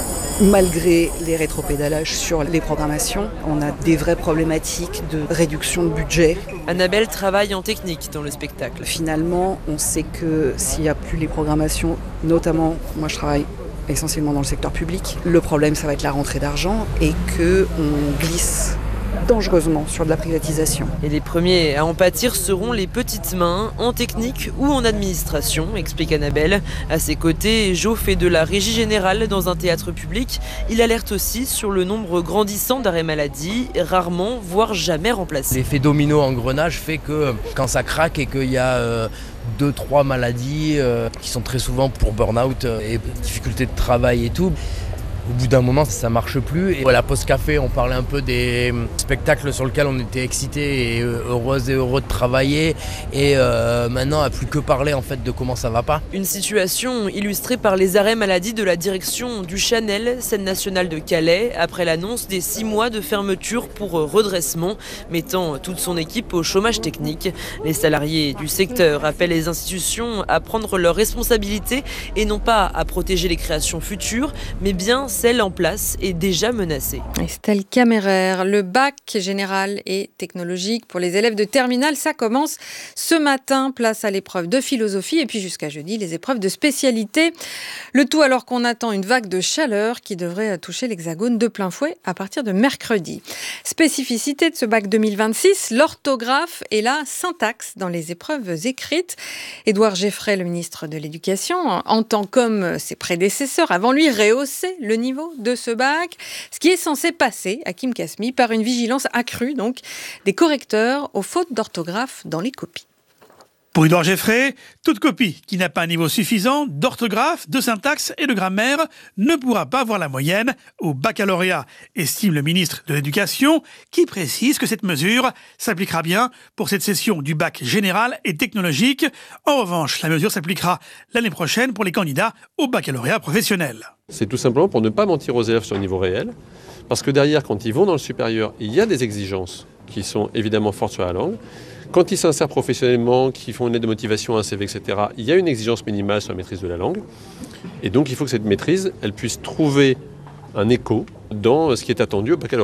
Malgré les rétropédalages sur les programmations, on a des vraies problématiques de réduction de budget. Annabelle travaille en technique dans le spectacle. Finalement, on sait que s'il n'y a plus les programmations, notamment, moi je travaille essentiellement dans le secteur public, le problème ça va être la rentrée d'argent et qu'on glisse dangereusement sur de la privatisation. Et les premiers à en pâtir seront les petites mains, en technique ou en administration, explique Annabelle. À ses côtés, Jo fait de la régie générale dans un théâtre public. Il alerte aussi sur le nombre grandissant d'arrêts maladie, rarement, voire jamais remplacés. L'effet domino engrenage fait que quand ça craque et qu'il y a 2-3 maladies qui sont très souvent pour burn-out et difficultés de travail et tout, au bout d'un moment, ça marche plus. Et à la pause café, on parlait un peu des spectacles sur lesquels on était excités et heureuses et heureux de travailler. Et maintenant, à plus que parler en fait de comment ça va pas. Une situation illustrée par les arrêts maladie de la direction du Chanel, scène nationale de Calais, après l'annonce des 6 mois de fermeture pour redressement, mettant toute son équipe au chômage technique. Les salariés du secteur appellent les institutions à prendre leurs responsabilités et non pas à protéger les créations futures, mais bien celle en place est déjà menacée. Estelle Caméraire, le bac général et technologique pour les élèves de terminale, ça commence ce matin. Place à l'épreuve de philosophie et puis jusqu'à jeudi, les épreuves de spécialité. Le tout alors qu'on attend une vague de chaleur qui devrait toucher l'Hexagone de plein fouet à partir de mercredi. Spécificité de ce bac 2026, l'orthographe et la syntaxe dans les épreuves écrites. Édouard Geffray, le ministre de l'Éducation, entend comme ses prédécesseurs avant lui rehausser le niveau de ce bac, ce qui est censé passer, Hakim Kasmi, par une vigilance accrue, donc des correcteurs aux fautes d'orthographe dans les copies. Pour Édouard Geffray, toute copie qui n'a pas un niveau suffisant d'orthographe, de syntaxe et de grammaire ne pourra pas avoir la moyenne au baccalauréat, estime le ministre de l'Éducation, qui précise que cette mesure s'appliquera bien pour cette session du bac général et technologique. En revanche, la mesure s'appliquera l'année prochaine pour les candidats au baccalauréat professionnel. C'est tout simplement pour ne pas mentir aux élèves sur le niveau réel, parce que derrière, quand ils vont dans le supérieur, il y a des exigences qui sont évidemment fortes sur la langue. Quand ils s'insèrent professionnellement, qu'ils font une lettre de motivation, un CV, etc., il y a une exigence minimale sur la maîtrise de la langue. Et donc, il faut que cette maîtrise, elle puisse trouver un écho dans ce qui est attendu au baccalauréat.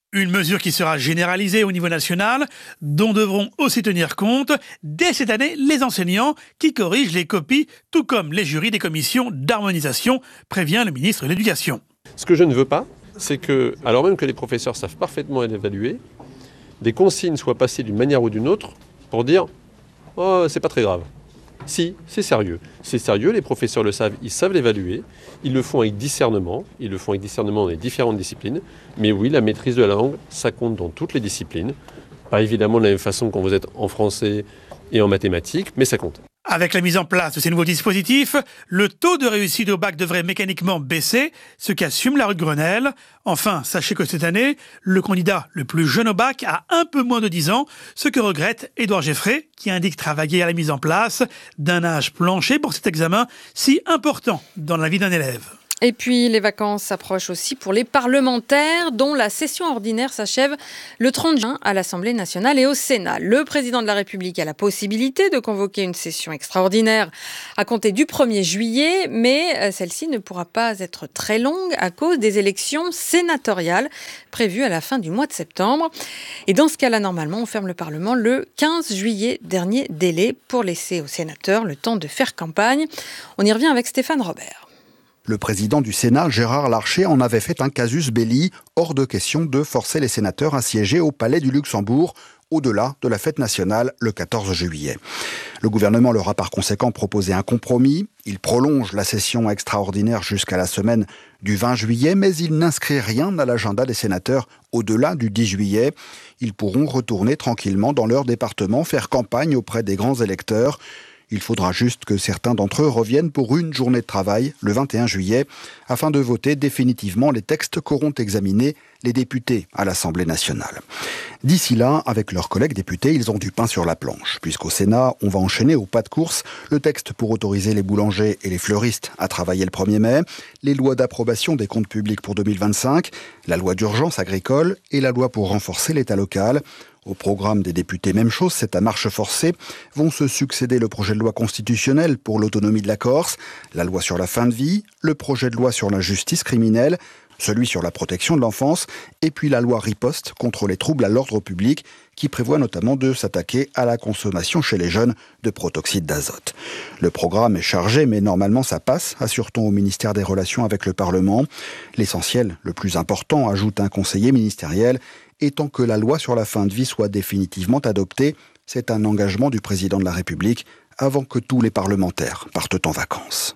Une mesure qui sera généralisée au niveau national, dont devront aussi tenir compte dès cette année les enseignants qui corrigent les copies, tout comme les jurys des commissions d'harmonisation, prévient le ministre de l'Éducation. Ce que je ne veux pas, c'est que, alors même que les professeurs savent parfaitement évaluer, des consignes soient passées d'une manière ou d'une autre pour dire « Oh, c'est pas très grave ». Si, c'est sérieux. C'est sérieux, les professeurs le savent, ils savent l'évaluer, ils le font avec discernement dans les différentes disciplines. Mais oui, la maîtrise de la langue, ça compte dans toutes les disciplines. Pas évidemment de la même façon quand vous êtes en français et en mathématiques, mais ça compte. Avec la mise en place de ces nouveaux dispositifs, le taux de réussite au bac devrait mécaniquement baisser, ce qu'assume la rue de Grenelle. Enfin, sachez que cette année, le candidat le plus jeune au bac a un peu moins de 10 ans, ce que regrette Édouard Geffrey, qui indique travailler à la mise en place d'un âge plancher pour cet examen si important dans la vie d'un élève. Et puis, les vacances s'approchent aussi pour les parlementaires, dont la session ordinaire s'achève le 30 juin à l'Assemblée nationale et au Sénat. Le président de la République a la possibilité de convoquer une session extraordinaire à compter du 1er juillet, mais celle-ci ne pourra pas être très longue à cause des élections sénatoriales prévues à la fin du mois de septembre. Et dans ce cas-là, normalement, on ferme le Parlement le 15 juillet, dernier délai pour laisser aux sénateurs le temps de faire campagne. On y revient avec Stéphane Robert. Le président du Sénat, Gérard Larcher, en avait fait un casus belli. Hors de question de forcer les sénateurs à siéger au Palais du Luxembourg, au-delà de la fête nationale le 14 juillet. Le gouvernement leur a par conséquent proposé un compromis. Il prolonge la session extraordinaire jusqu'à la semaine du 20 juillet, mais il n'inscrit rien à l'agenda des sénateurs au-delà du 10 juillet. Ils pourront retourner tranquillement dans leur département, faire campagne auprès des grands électeurs. Il faudra juste que certains d'entre eux reviennent pour une journée de travail, le 21 juillet, afin de voter définitivement les textes qu'auront examinés les députés à l'Assemblée nationale. D'ici là, avec leurs collègues députés, ils ont du pain sur la planche, puisqu'au Sénat, on va enchaîner au pas de course le texte pour autoriser les boulangers et les fleuristes à travailler le 1er mai, les lois d'approbation des comptes publics pour 2025, la loi d'urgence agricole et la loi pour renforcer l'État local. Au programme des députés, même chose, c'est à marche forcée. Vont se succéder le projet de loi constitutionnelle pour l'autonomie de la Corse, la loi sur la fin de vie, le projet de loi sur la justice criminelle, celui sur la protection de l'enfance, et puis la loi riposte contre les troubles à l'ordre public, qui prévoit notamment de s'attaquer à la consommation chez les jeunes de protoxyde d'azote. Le programme est chargé, mais normalement ça passe, assure-t-on au ministère des Relations avec le Parlement. L'essentiel, le plus important, ajoute un conseiller ministériel, étant que la loi sur la fin de vie soit définitivement adoptée. C'est un engagement du président de la République avant que tous les parlementaires partent en vacances.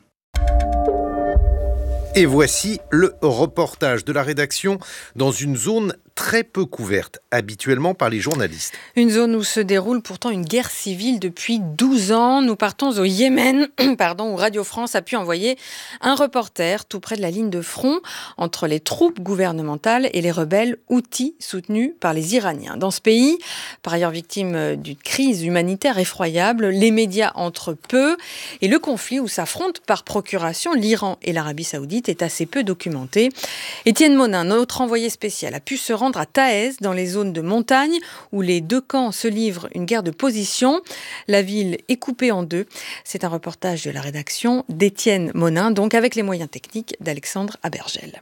Et voici le reportage de la rédaction dans une zone très peu couverte, habituellement par les journalistes. Une zone où se déroule pourtant une guerre civile depuis 12 ans. Nous partons au Yémen, où Radio France a pu envoyer un reporter tout près de la ligne de front entre les troupes gouvernementales et les rebelles houthis soutenus par les Iraniens. Dans ce pays, par ailleurs victime d'une crise humanitaire effroyable, les médias entrent peu et le conflit où s'affrontent par procuration l'Iran et l'Arabie Saoudite est assez peu documenté. Étienne Monin, notre envoyé spécial, a pu se rendre à Taez, dans les zones de montagne, où les deux camps se livrent une guerre de position. La ville est coupée en deux. C'est un reportage de la rédaction d'Étienne Monin, donc avec les moyens techniques d'Alexandre Abergel.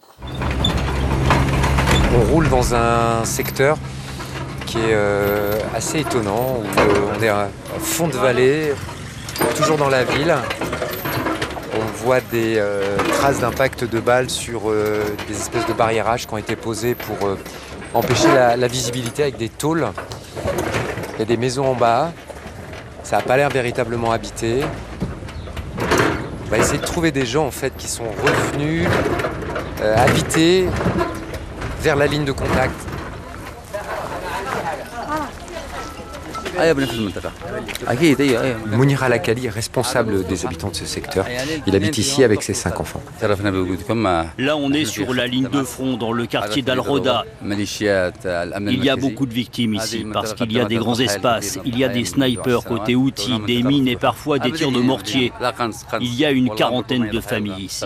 On roule dans un secteur qui est assez étonnant, où on est à fond de vallée, toujours dans la ville. On voit des traces d'impact de balles sur des espèces de barriérages qui ont été posés pour empêcher la visibilité avec des tôles. Il y a des maisons en bas, ça n'a pas l'air véritablement habité. On va essayer de trouver des gens en fait, qui sont revenus habiter vers la ligne de contact. Mounir Al-Akali est responsable des habitants de ce secteur. Il habite ici avec ses 5 enfants. Là, on est sur la ligne de front dans le quartier d'Al-Roda. Il y a beaucoup de victimes ici parce qu'il y a des grands espaces. Il y a des snipers côté outils, des mines et parfois des tirs de mortier. Il y a une quarantaine de familles ici.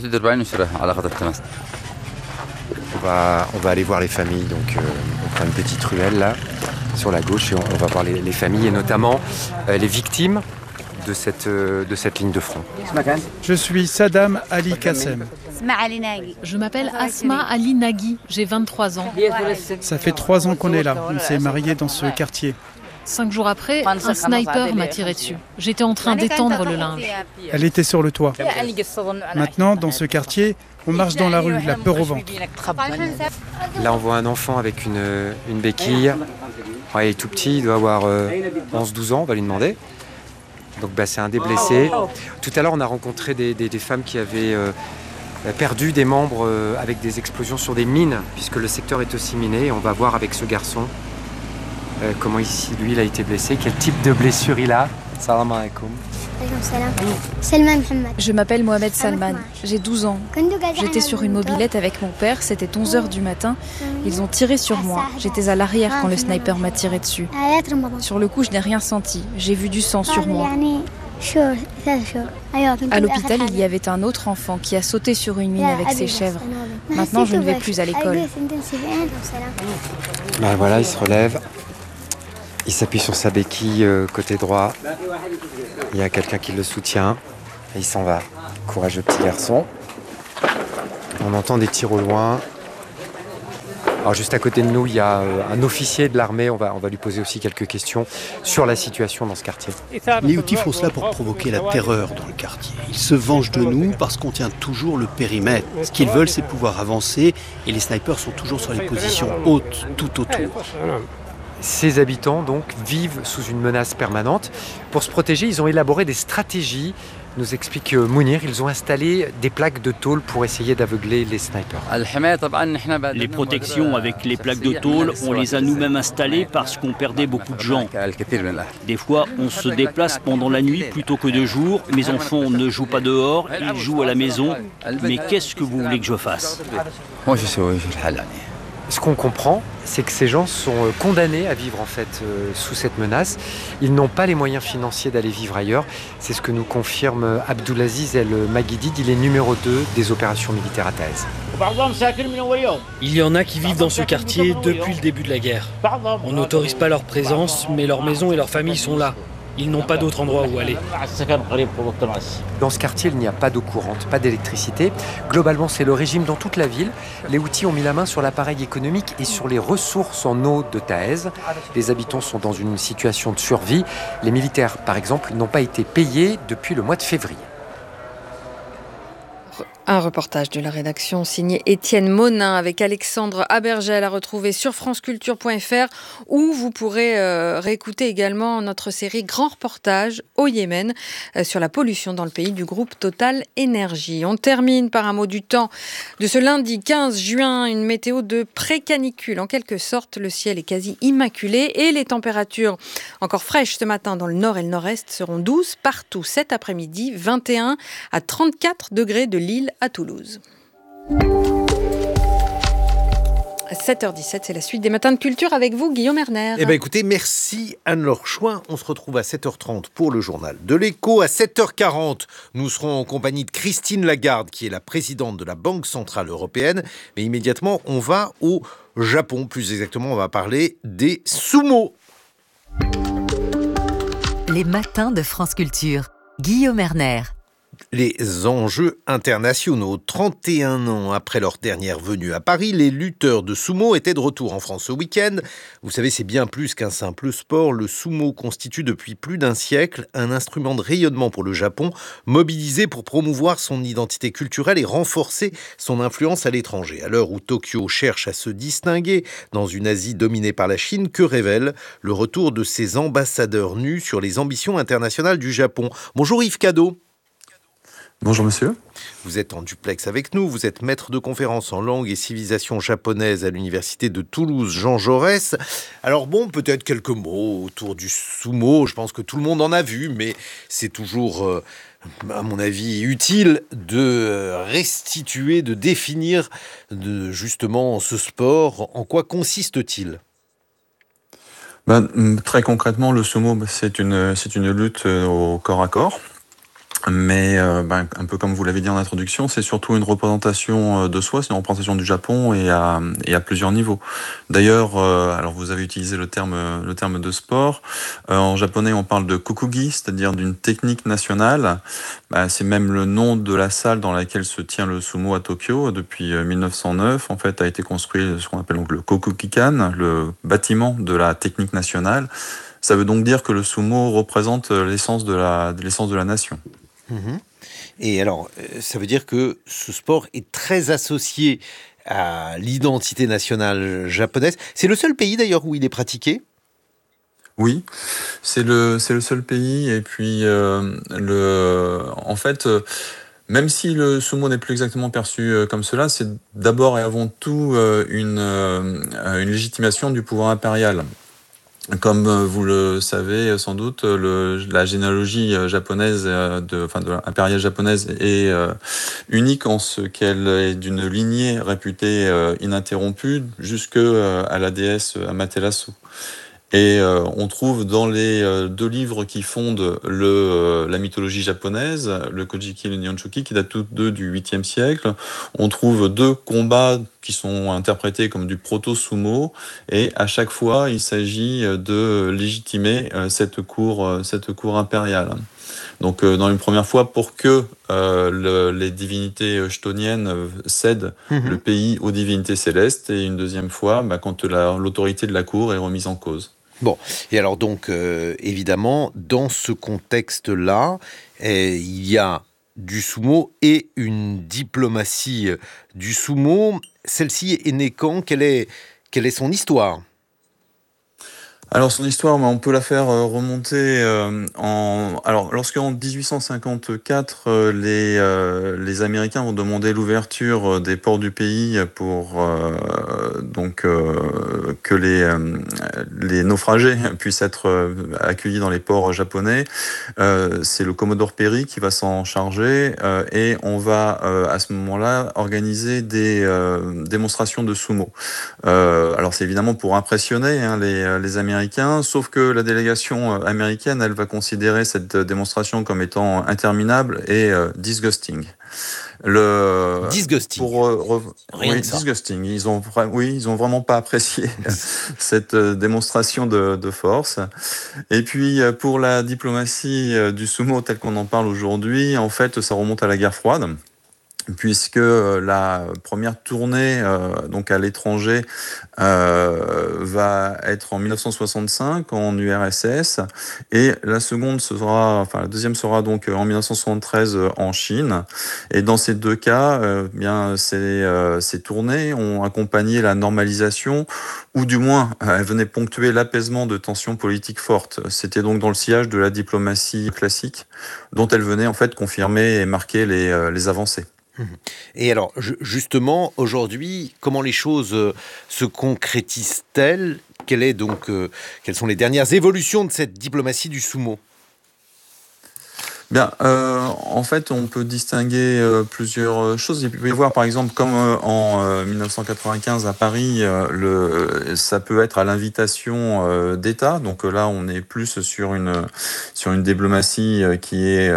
On va aller voir les familles. Donc, on prend une petite ruelle là, sur la gauche, et on va voir les familles et notamment les victimes de cette ligne de front. Je suis Saddam Ali Kassem. Je m'appelle Asma Ali Nagui, j'ai 23 ans. Ça fait 3 ans qu'on est là, on s'est mariés dans ce quartier. 5 jours après, un sniper m'a tiré dessus. J'étais en train d'étendre le linge. Elle était sur le toit. Maintenant, dans ce quartier, on marche dans la rue, la peur au ventre. Là, on voit un enfant avec une béquille. Ouais, il est tout petit, il doit avoir 11-12 ans, on va lui demander. Donc c'est un des blessés. Tout à l'heure, on a rencontré des femmes qui avaient perdu des membres avec des explosions sur des mines, puisque le secteur est aussi miné. Et on va voir avec ce garçon comment lui, il a été blessé, quel type de blessure il a. Salam alaikum. Je m'appelle Mohamed Salman, j'ai 12 ans. J'étais sur une mobilette avec mon père, c'était 11h du matin. Ils ont tiré sur moi. J'étais à l'arrière quand le sniper m'a tiré dessus. Sur le coup, je n'ai rien senti. J'ai vu du sang sur moi. À l'hôpital, il y avait un autre enfant qui a sauté sur une mine avec ses chèvres. Maintenant, je ne vais plus à l'école. Voilà, il se relève. Il s'appuie sur sa béquille côté droit. Il y a quelqu'un qui le soutient. Et il s'en va. Courageux petit garçon. On entend des tirs au loin. Alors juste à côté de nous, il y a un officier de l'armée. On va lui poser aussi quelques questions sur la situation dans ce quartier. Les Houthis font cela pour provoquer la terreur dans le quartier. Ils se vengent de nous parce qu'on tient toujours le périmètre. Ce qu'ils veulent, c'est pouvoir avancer. Et les snipers sont toujours sur les positions hautes, tout autour. Ces habitants, donc, vivent sous une menace permanente. Pour se protéger, ils ont élaboré des stratégies, nous explique Mounir. Ils ont installé des plaques de tôle pour essayer d'aveugler les snipers. Les protections avec les plaques de tôle, on les a nous-mêmes installées parce qu'on perdait beaucoup de gens. Des fois, on se déplace pendant la nuit plutôt que de jour. Mes enfants ne jouent pas dehors, ils jouent à la maison. Mais qu'est-ce que vous voulez que je fasse ? Ce qu'on comprend, c'est que ces gens sont condamnés à vivre en fait sous cette menace. Ils n'ont pas les moyens financiers d'aller vivre ailleurs. C'est ce que nous confirme Abdulaziz El Maguidid. Il est numéro 2 des opérations militaires à Taez. Il y en a qui vivent dans ce quartier depuis le début de la guerre. On n'autorise pas leur présence, mais leurs maisons et leurs familles sont là. Ils n'ont pas d'autre endroit où aller. Dans ce quartier, il n'y a pas d'eau courante, pas d'électricité. Globalement, c'est le régime dans toute la ville. Les Houthis ont mis la main sur l'appareil économique et sur les ressources en eau de Taez. Les habitants sont dans une situation de survie. Les militaires, par exemple, n'ont pas été payés depuis le mois de février. Un reportage de la rédaction signé Étienne Monin avec Alexandre Abergel à retrouver sur franceculture.fr où vous pourrez réécouter également notre série Grand reportage au Yémen sur la pollution dans le pays du groupe Total Énergie. On termine par un mot du temps de ce lundi 15 juin, une météo de pré-canicule. En quelque sorte, le ciel est quasi immaculé et les températures encore fraîches ce matin dans le nord et le nord-est seront douces partout cet après-midi, 21 à 34 degrés de Lille à Toulouse. À 7h17, c'est la suite des Matins de Culture avec vous, Guillaume Erner. Écoutez, merci Anne-Laure Chouin. On se retrouve à 7h30 pour le journal de l'Écho. À 7h40, nous serons en compagnie de Christine Lagarde, qui est la présidente de la Banque Centrale Européenne. Mais immédiatement, on va au Japon. Plus exactement, on va parler des sumo. Les Matins de France Culture. Guillaume Erner. Les enjeux internationaux. 31 ans après leur dernière venue à Paris, les lutteurs de sumo étaient de retour en France ce week-end. Vous savez, c'est bien plus qu'un simple sport. Le sumo constitue depuis plus d'un siècle un instrument de rayonnement pour le Japon, mobilisé pour promouvoir son identité culturelle et renforcer son influence à l'étranger. À l'heure où Tokyo cherche à se distinguer dans une Asie dominée par la Chine, que révèle le retour de ses ambassadeurs nus sur les ambitions internationales du Japon ? Bonjour Yves Cadeau. Bonjour monsieur. Vous êtes en duplex avec nous, vous êtes maître de conférences en langue et civilisation japonaise à l'université de Toulouse Jean Jaurès. Alors bon, peut-être quelques mots autour du sumo, je pense que tout le monde en a vu, mais c'est toujours, à mon avis, utile de restituer, de définir justement ce sport. En quoi consiste-t-il ? Très concrètement, le sumo, c'est une lutte au corps à corps. Mais un peu comme vous l'avez dit en introduction, c'est surtout une représentation de soi, c'est une représentation du Japon et à plusieurs niveaux. D'ailleurs, alors vous avez utilisé le terme de sport. En japonais, on parle de kokugi, c'est-à-dire d'une technique nationale. C'est même le nom de la salle dans laquelle se tient le sumo à Tokyo depuis 1909. En fait, a été construit ce qu'on appelle donc le Kokugikan, le bâtiment de la technique nationale. Ça veut donc dire que le sumo représente l'essence de la nation. Et alors, ça veut dire que ce sport est très associé à l'identité nationale japonaise. C'est le seul pays d'ailleurs où il est pratiqué ? Oui, c'est le seul pays. Et puis, en fait, même si le sumo n'est plus exactement perçu comme cela, c'est d'abord et avant tout une légitimation du pouvoir impérial. Comme vous le savez sans doute, la généalogie japonaise, de impériale japonaise est unique en ce qu'elle est d'une lignée réputée ininterrompue jusque à la déesse Amaterasu. Et on trouve dans les deux livres qui fondent la mythologie japonaise, le Kojiki et le Nihonshoki, qui datent tous deux du 8e siècle, on trouve deux combats qui sont interprétés comme du proto-sumo, et à chaque fois, il s'agit de légitimer cette cour impériale. Donc, dans une première fois, pour que les divinités chthoniennes cèdent le pays aux divinités célestes, et une deuxième fois, quand l'autorité de la cour est remise en cause. Bon, et alors donc, évidemment, dans ce contexte-là, il y a du sumo et une diplomatie du sumo. Celle-ci est née quand ? Quelle est son histoire ? Alors son histoire, on peut la faire remonter lorsqu'en 1854 les Américains vont demander l'ouverture des ports du pays pour que les naufragés puissent être accueillis dans les ports japonais. C'est le Commodore Perry qui va s'en charger et on va à ce moment-là organiser des démonstrations de sumo. Alors c'est évidemment pour impressionner les Américains. Sauf que la délégation américaine, elle va considérer cette démonstration comme étant interminable et disgusting. Disgusting. Disgusting. Ils ont vraiment pas apprécié cette démonstration de force. Et puis pour la diplomatie du sumo telle qu'on en parle aujourd'hui, en fait, ça remonte à la guerre froide, puisque la première tournée donc à l'étranger va être en 1965 en URSS, et la deuxième sera donc en 1973 en Chine. Et dans ces deux cas, ces tournées ont accompagné la normalisation, ou du moins elles venaient ponctuer l'apaisement de tensions politiques fortes. C'était donc dans le sillage de la diplomatie classique, dont elle venait en fait confirmer et marquer les avancées. Et alors, justement, aujourd'hui, comment les choses se concrétisent-elles ? Quelles sont les dernières évolutions de cette diplomatie du sumo ? En fait, on peut distinguer plusieurs choses. Il peut y avoir, par exemple, comme en 1995 à Paris, ça peut être à l'invitation d'État. Donc là, on est plus sur une diplomatie qui est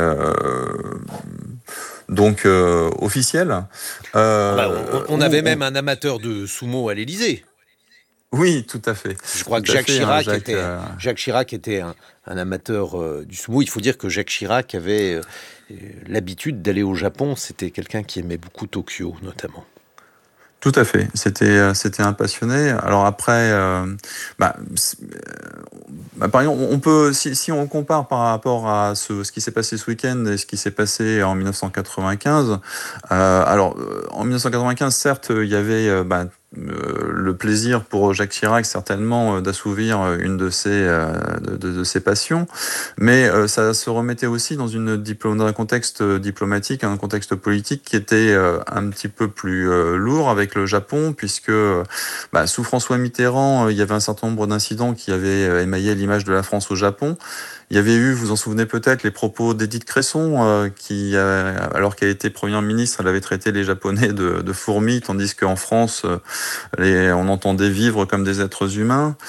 officielle. On avait même un amateur de sumo à l'Élysée. Oui, tout à fait. Je crois que Jacques Chirac était un amateur du sumo. Il faut dire que Jacques Chirac avait l'habitude d'aller au Japon. C'était quelqu'un qui aimait beaucoup Tokyo, notamment. Tout à fait. C'était un passionné. Alors après, par exemple, on peut, si on compare par rapport à ce qui s'est passé ce week-end et ce qui s'est passé en 1995. En 1995, certes, il y avait le plaisir pour Jacques Chirac certainement d'assouvir une de ses passions, mais ça se remettait aussi dans un contexte diplomatique, un contexte politique qui était un petit peu plus lourd avec le Japon, puisque sous François Mitterrand, il y avait un certain nombre d'incidents qui avaient émaillé l'image de la France au Japon. Il y avait eu, vous en souvenez peut-être, les propos d'Édith Cresson, qui, alors qu'elle était première ministre, elle avait traité les Japonais de fourmis, tandis qu'en France, on entendait vivre comme des êtres humains.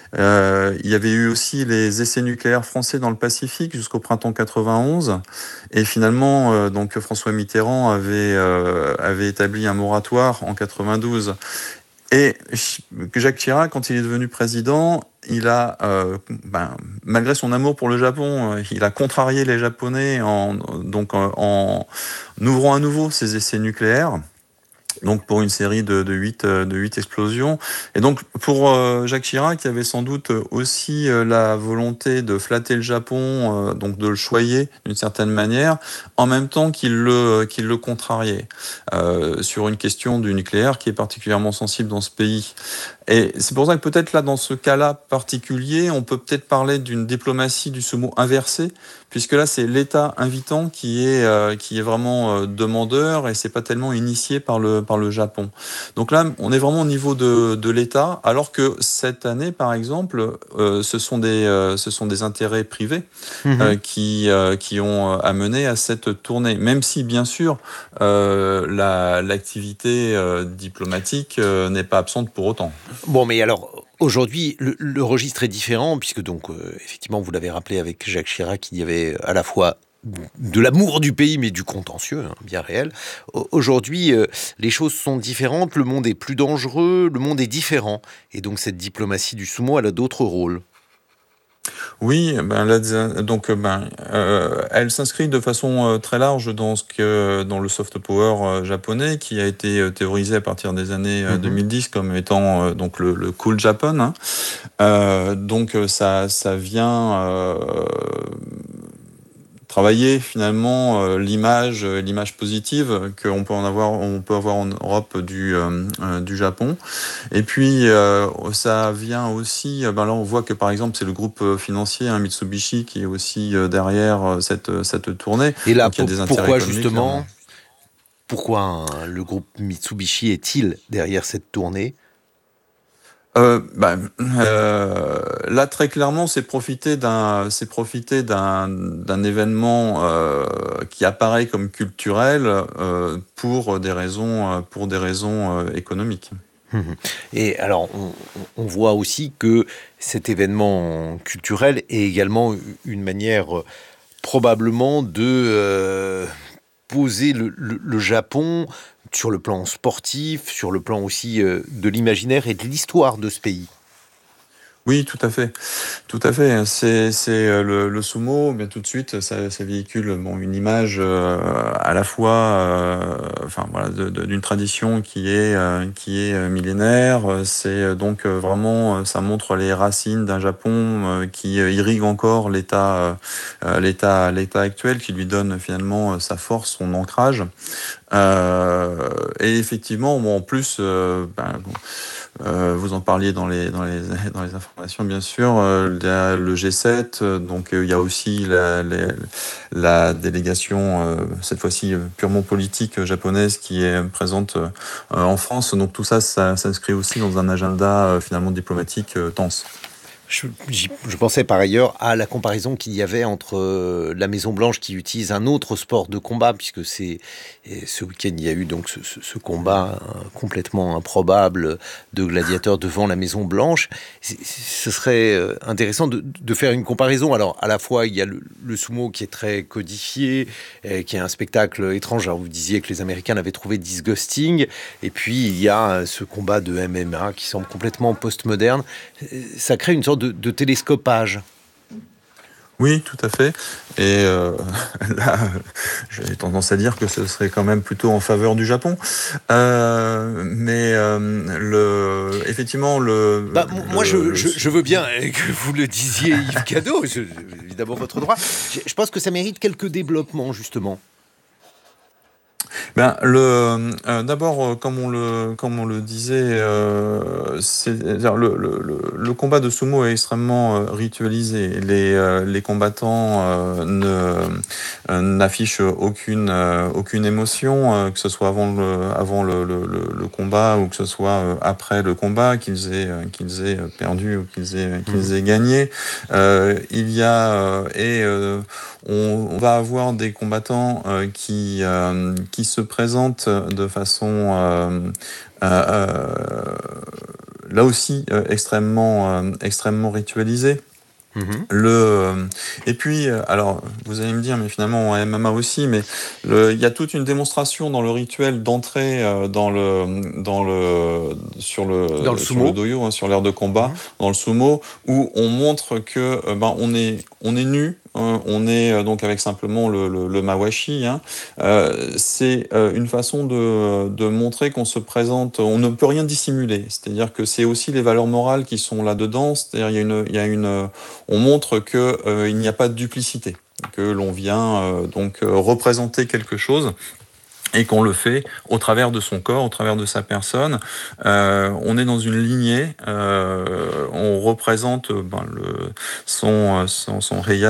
Il y avait eu aussi les essais nucléaires français dans le Pacifique jusqu'au printemps 91. Et finalement, donc François Mitterrand avait établi un moratoire en 92. Et Jacques Chirac, quand il est devenu président, il a, malgré son amour pour le Japon, il a contrarié les Japonais en ouvrant à nouveau ces essais nucléaires. Donc pour une série de 8 explosions. Et donc pour Jacques Chirac, il y avait sans doute aussi la volonté de flatter le Japon, donc de le choyer d'une certaine manière, en même temps qu'il le contrariait sur une question du nucléaire qui est particulièrement sensible dans ce pays. Et c'est pour ça que peut-être là, dans ce cas-là particulier, on peut peut-être parler d'une diplomatie du sumo inversée, puisque là, c'est l'État invitant qui est vraiment demandeur et c'est pas tellement initié par le Japon. Donc là, on est vraiment au niveau de l'État, alors que cette année, par exemple, ce sont des intérêts privés qui ont amené à cette tournée. Même si, bien sûr, l'activité diplomatique n'est pas absente pour autant. Bon, mais alors, aujourd'hui, le registre est différent, puisque donc, effectivement, vous l'avez rappelé avec Jacques Chirac, il y avait à la fois de l'amour du pays, mais du contentieux, bien réel. Aujourd'hui, les choses sont différentes, le monde est plus dangereux, le monde est différent. Et donc, cette diplomatie du sumo, elle a d'autres rôles. Oui, elle s'inscrit de façon très large dans le soft power japonais, qui a été théorisé à partir des années 2010 comme étant donc le cool Japan. Donc ça vient travailler finalement l'image positive qu'on peut avoir en Europe du Japon. Et puis ça vient aussi, là on voit que par exemple c'est le groupe financier Mitsubishi qui est aussi derrière cette tournée. Et là, donc, il y a des intérêts pourquoi économiques, justement, pourquoi le groupe Mitsubishi est-il derrière cette tournée ? Là, très clairement, c'est profiter d'un événement qui apparaît comme culturel pour des raisons économiques. Et alors, on voit aussi que cet événement culturel est également une manière probablement de poser le Japon sur le plan sportif, sur le plan aussi de l'imaginaire et de l'histoire de ce pays. Oui, tout à fait. C'est le sumo, bien tout de suite, ça véhicule une image à la fois, d'une tradition qui est millénaire. C'est donc vraiment, ça montre les racines d'un Japon qui irrigue encore l'État actuel, qui lui donne finalement sa force, son ancrage. Et effectivement, en plus, vous en parliez dans les informations, bien sûr, le G7, donc il y a aussi la délégation, cette fois-ci purement politique japonaise, qui est présente en France. Donc tout ça s'inscrit aussi dans un agenda finalement diplomatique tense. Je pensais par ailleurs à la comparaison qu'il y avait entre la Maison-Blanche qui utilise un autre sport de combat, puisque ce week-end il y a eu donc ce combat complètement improbable de gladiateurs devant la Maison-Blanche. Ce serait intéressant de faire une comparaison. Alors à la fois il y a le sumo qui est très codifié, qui est un spectacle étrange. Alors vous disiez que les Américains l'avaient trouvé disgusting, et puis il y a ce combat de MMA qui semble complètement postmoderne. Ça crée une sorte de télescopage. Oui, tout à fait. Et là, j'ai tendance à dire que ce serait quand même plutôt en faveur du Japon. Effectivement, moi, je veux bien que vous le disiez, Yves Cadeau. Évidemment, votre droit. Je pense que ça mérite quelques développements, justement. D'abord, comme on le disait, le combat de sumo est extrêmement ritualisé. Les combattants n'affichent aucune émotion, que ce soit avant le combat ou que ce soit après le combat, qu'ils aient perdu ou qu'ils aient gagné. On va avoir des combattants qui se présentent de façon là aussi extrêmement ritualisé. Et puis, alors, vous allez me dire, mais finalement, en MMA aussi, mais il y a toute une démonstration dans le rituel d'entrée sur le doyo, hein, sur l'aire de combat, dans le sumo, où on montre que on est nu. On est donc avec simplement le mawashi. Hein. C'est une façon de montrer qu'on se présente, on ne peut rien dissimuler. C'est-à-dire que c'est aussi les valeurs morales qui sont là-dedans. C'est-à-dire on montre que il n'y a pas de duplicité, que l'on vient donc représenter quelque chose. Et qu'on le fait au travers de son corps, au travers de sa personne. On est dans une lignée, on représente son Reiya,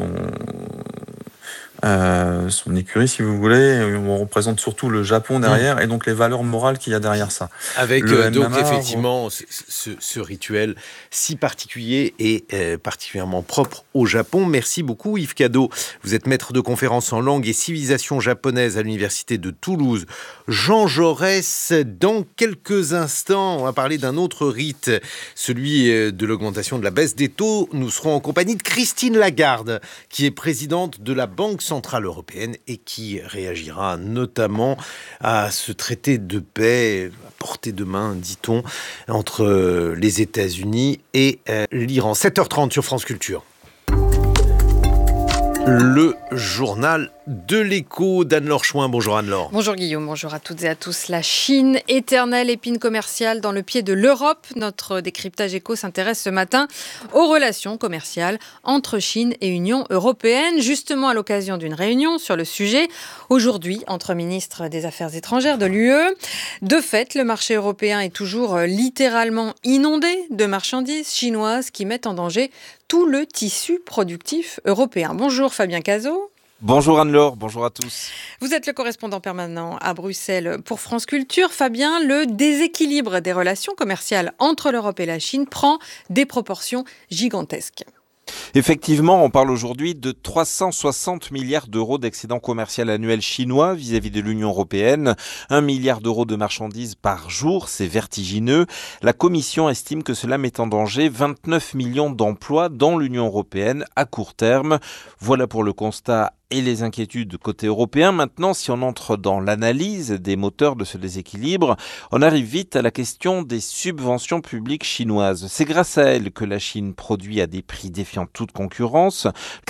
son écurie, si vous voulez. On représente surtout le Japon derrière, et donc les valeurs morales qu'il y a derrière ça. Avec donc effectivement ce rituel si particulier et particulièrement propre au Japon. Merci beaucoup Yves Cadeau. Vous êtes maître de conférences en langue et civilisation japonaise à l'université de Toulouse. Jean Jaurès, dans quelques instants, on va parler d'un autre rite, celui de l'augmentation de la baisse des taux. Nous serons en compagnie de Christine Lagarde, qui est présidente de la Banque centrale européenne et qui réagira notamment à ce traité de paix à portée de main, dit-on, entre les États-Unis et l'Iran. 7h30 sur France Culture. Le journal de l'écho d'Anne-Laure Chouin. Bonjour Anne-Laure. Bonjour Guillaume, bonjour à toutes et à tous. La Chine, éternelle épine commerciale dans le pied de l'Europe. Notre décryptage écho s'intéresse ce matin aux relations commerciales entre Chine et Union européenne, justement à l'occasion d'une réunion sur le sujet, aujourd'hui entre ministres des Affaires étrangères de l'UE. De fait, le marché européen est toujours littéralement inondé de marchandises chinoises qui mettent en danger tout le tissu productif européen. Bonjour Fabien Cazot. Bonjour Anne-Laure, bonjour à tous. Vous êtes le correspondant permanent à Bruxelles pour France Culture. Fabien, le déséquilibre des relations commerciales entre l'Europe et la Chine prend des proportions gigantesques. Effectivement, on parle aujourd'hui de 360 milliards d'euros d'excédent commercial annuel chinois vis-à-vis de l'Union européenne. 1 milliard d'euros de marchandises par jour, c'est vertigineux. La Commission estime que cela met en danger 29 millions d'emplois dans l'Union européenne à court terme. Voilà pour le constat et les inquiétudes côté européen. Maintenant, si on entre dans l'analyse des moteurs de ce déséquilibre, on arrive vite à la question des subventions publiques chinoises. C'est grâce à elles que la Chine produit à des prix défiant toute concurrence.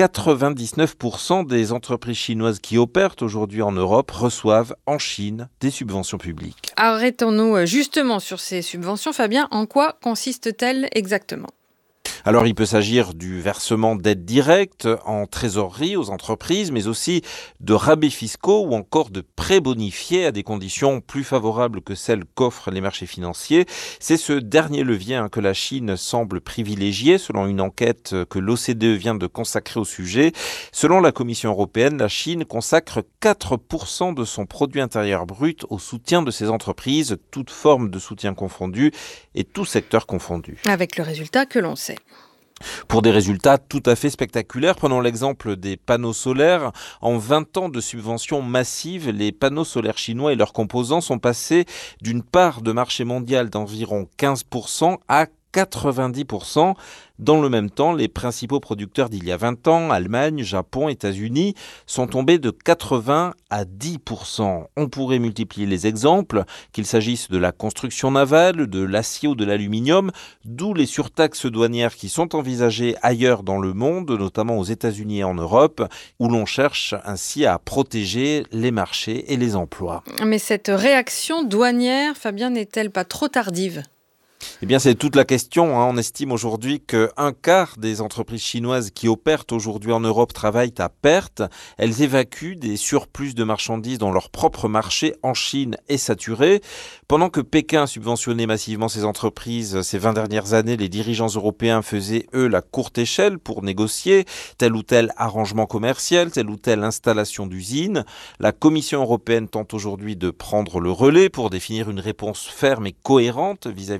99% des entreprises chinoises qui opèrent aujourd'hui en Europe reçoivent en Chine des subventions publiques. Arrêtons-nous justement sur ces subventions, Fabien. En quoi consistent-elles exactement ? Alors, il peut s'agir du versement d'aides directes en trésorerie aux entreprises, mais aussi de rabais fiscaux ou encore de prêts bonifiés à des conditions plus favorables que celles qu'offrent les marchés financiers. C'est ce dernier levier que la Chine semble privilégier, selon une enquête que l'OCDE vient de consacrer au sujet. Selon la Commission européenne, la Chine consacre 4% de son produit intérieur brut au soutien de ses entreprises, toute forme de soutien confondu et tout secteur confondu. Avec le résultat que l'on sait. Pour des résultats tout à fait spectaculaires, prenons l'exemple des panneaux solaires. En 20 ans de subventions massives, les panneaux solaires chinois et leurs composants sont passés d'une part de marché mondial d'environ 15% à 90%. Dans le même temps, les principaux producteurs d'il y a 20 ans, Allemagne, Japon, États-Unis, sont tombés de 80 à 10%. On pourrait multiplier les exemples, qu'il s'agisse de la construction navale, de l'acier ou de l'aluminium, d'où les surtaxes douanières qui sont envisagées ailleurs dans le monde, notamment aux États-Unis et en Europe, où l'on cherche ainsi à protéger les marchés et les emplois. Mais cette réaction douanière, Fabien, n'est-elle pas trop tardive ? Eh bien, c'est toute la question. On estime aujourd'hui qu'un quart des entreprises chinoises qui opèrent aujourd'hui en Europe travaillent à perte. Elles évacuent des surplus de marchandises dont leur propre marché en Chine est saturé. Pendant que Pékin subventionnait massivement ces entreprises ces 20 dernières années, les dirigeants européens faisaient, eux, la courte échelle pour négocier tel ou tel arrangement commercial, telle ou telle installation d'usine. La Commission européenne tente aujourd'hui de prendre le relais pour définir une réponse ferme et cohérente vis-à-vis de la Chine.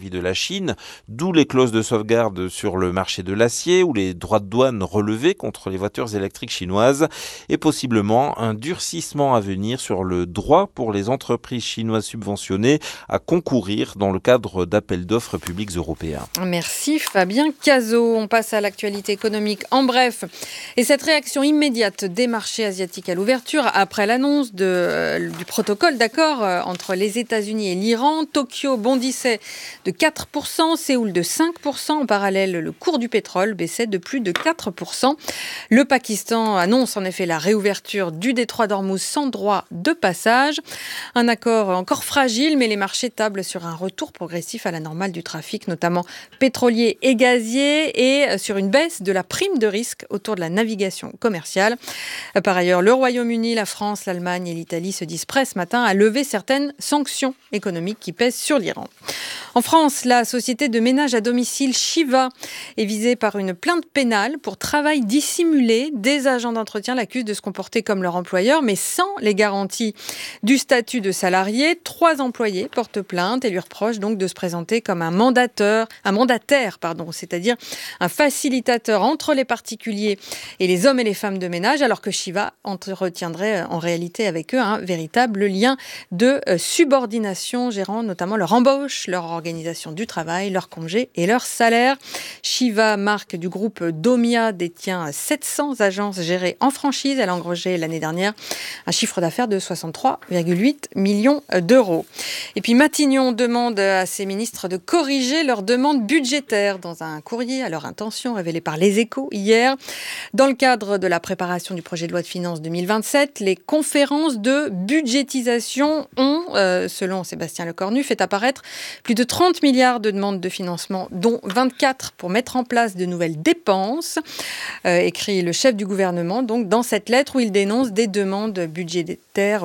Chine, d'où les clauses de sauvegarde sur le marché de l'acier ou les droits de douane relevés contre les voitures électriques chinoises et possiblement un durcissement à venir sur le droit pour les entreprises chinoises subventionnées à concourir dans le cadre d'appels d'offres publics européens. Merci Fabien Cazot. On passe à l'actualité économique en bref. Et cette réaction immédiate des marchés asiatiques à l'ouverture après l'annonce du protocole d'accord entre les États-Unis et l'Iran. Tokyo bondissait de 4%, Séoul de 5%. En parallèle, le cours du pétrole baissait de plus de 4%. Le Pakistan annonce en effet la réouverture du détroit d'Ormuz sans droit de passage. Un accord encore fragile, mais les marchés tablent sur un retour progressif à la normale du trafic, notamment pétrolier et gazier, et sur une baisse de la prime de risque autour de la navigation commerciale. Par ailleurs, le Royaume-Uni, la France, l'Allemagne et l'Italie se disent prêts ce matin à lever certaines sanctions économiques qui pèsent sur l'Iran. En France, la société de ménage à domicile Shiva est visée par une plainte pénale pour travail dissimulé. Des agents d'entretien l'accusent de se comporter comme leur employeur, mais sans les garanties du statut de salarié. 3 employés portent plainte et lui reprochent donc de se présenter comme un mandataire, c'est-à-dire un facilitateur entre les particuliers et les hommes et les femmes de ménage, alors que Shiva entretiendrait en réalité avec eux un véritable lien de subordination, gérant notamment leur embauche, leur organisation du travail, leurs congés et leurs salaires. Shiva, marque du groupe Domia, détient 700 agences gérées en franchise. Elle a engrangé l'année dernière un chiffre d'affaires de 63,8 millions d'euros. Et puis Matignon demande à ses ministres de corriger leurs demandes budgétaires dans un courrier à leur intention révélé par Les Échos hier. Dans le cadre de la préparation du projet de loi de finances 2027, les conférences de budgétisation ont, selon Sébastien Lecornu, fait apparaître plus de 30 milliards de demandes de financement, dont 24 pour mettre en place de nouvelles dépenses, écrit le chef du gouvernement donc dans cette lettre où il dénonce des demandes budgétaires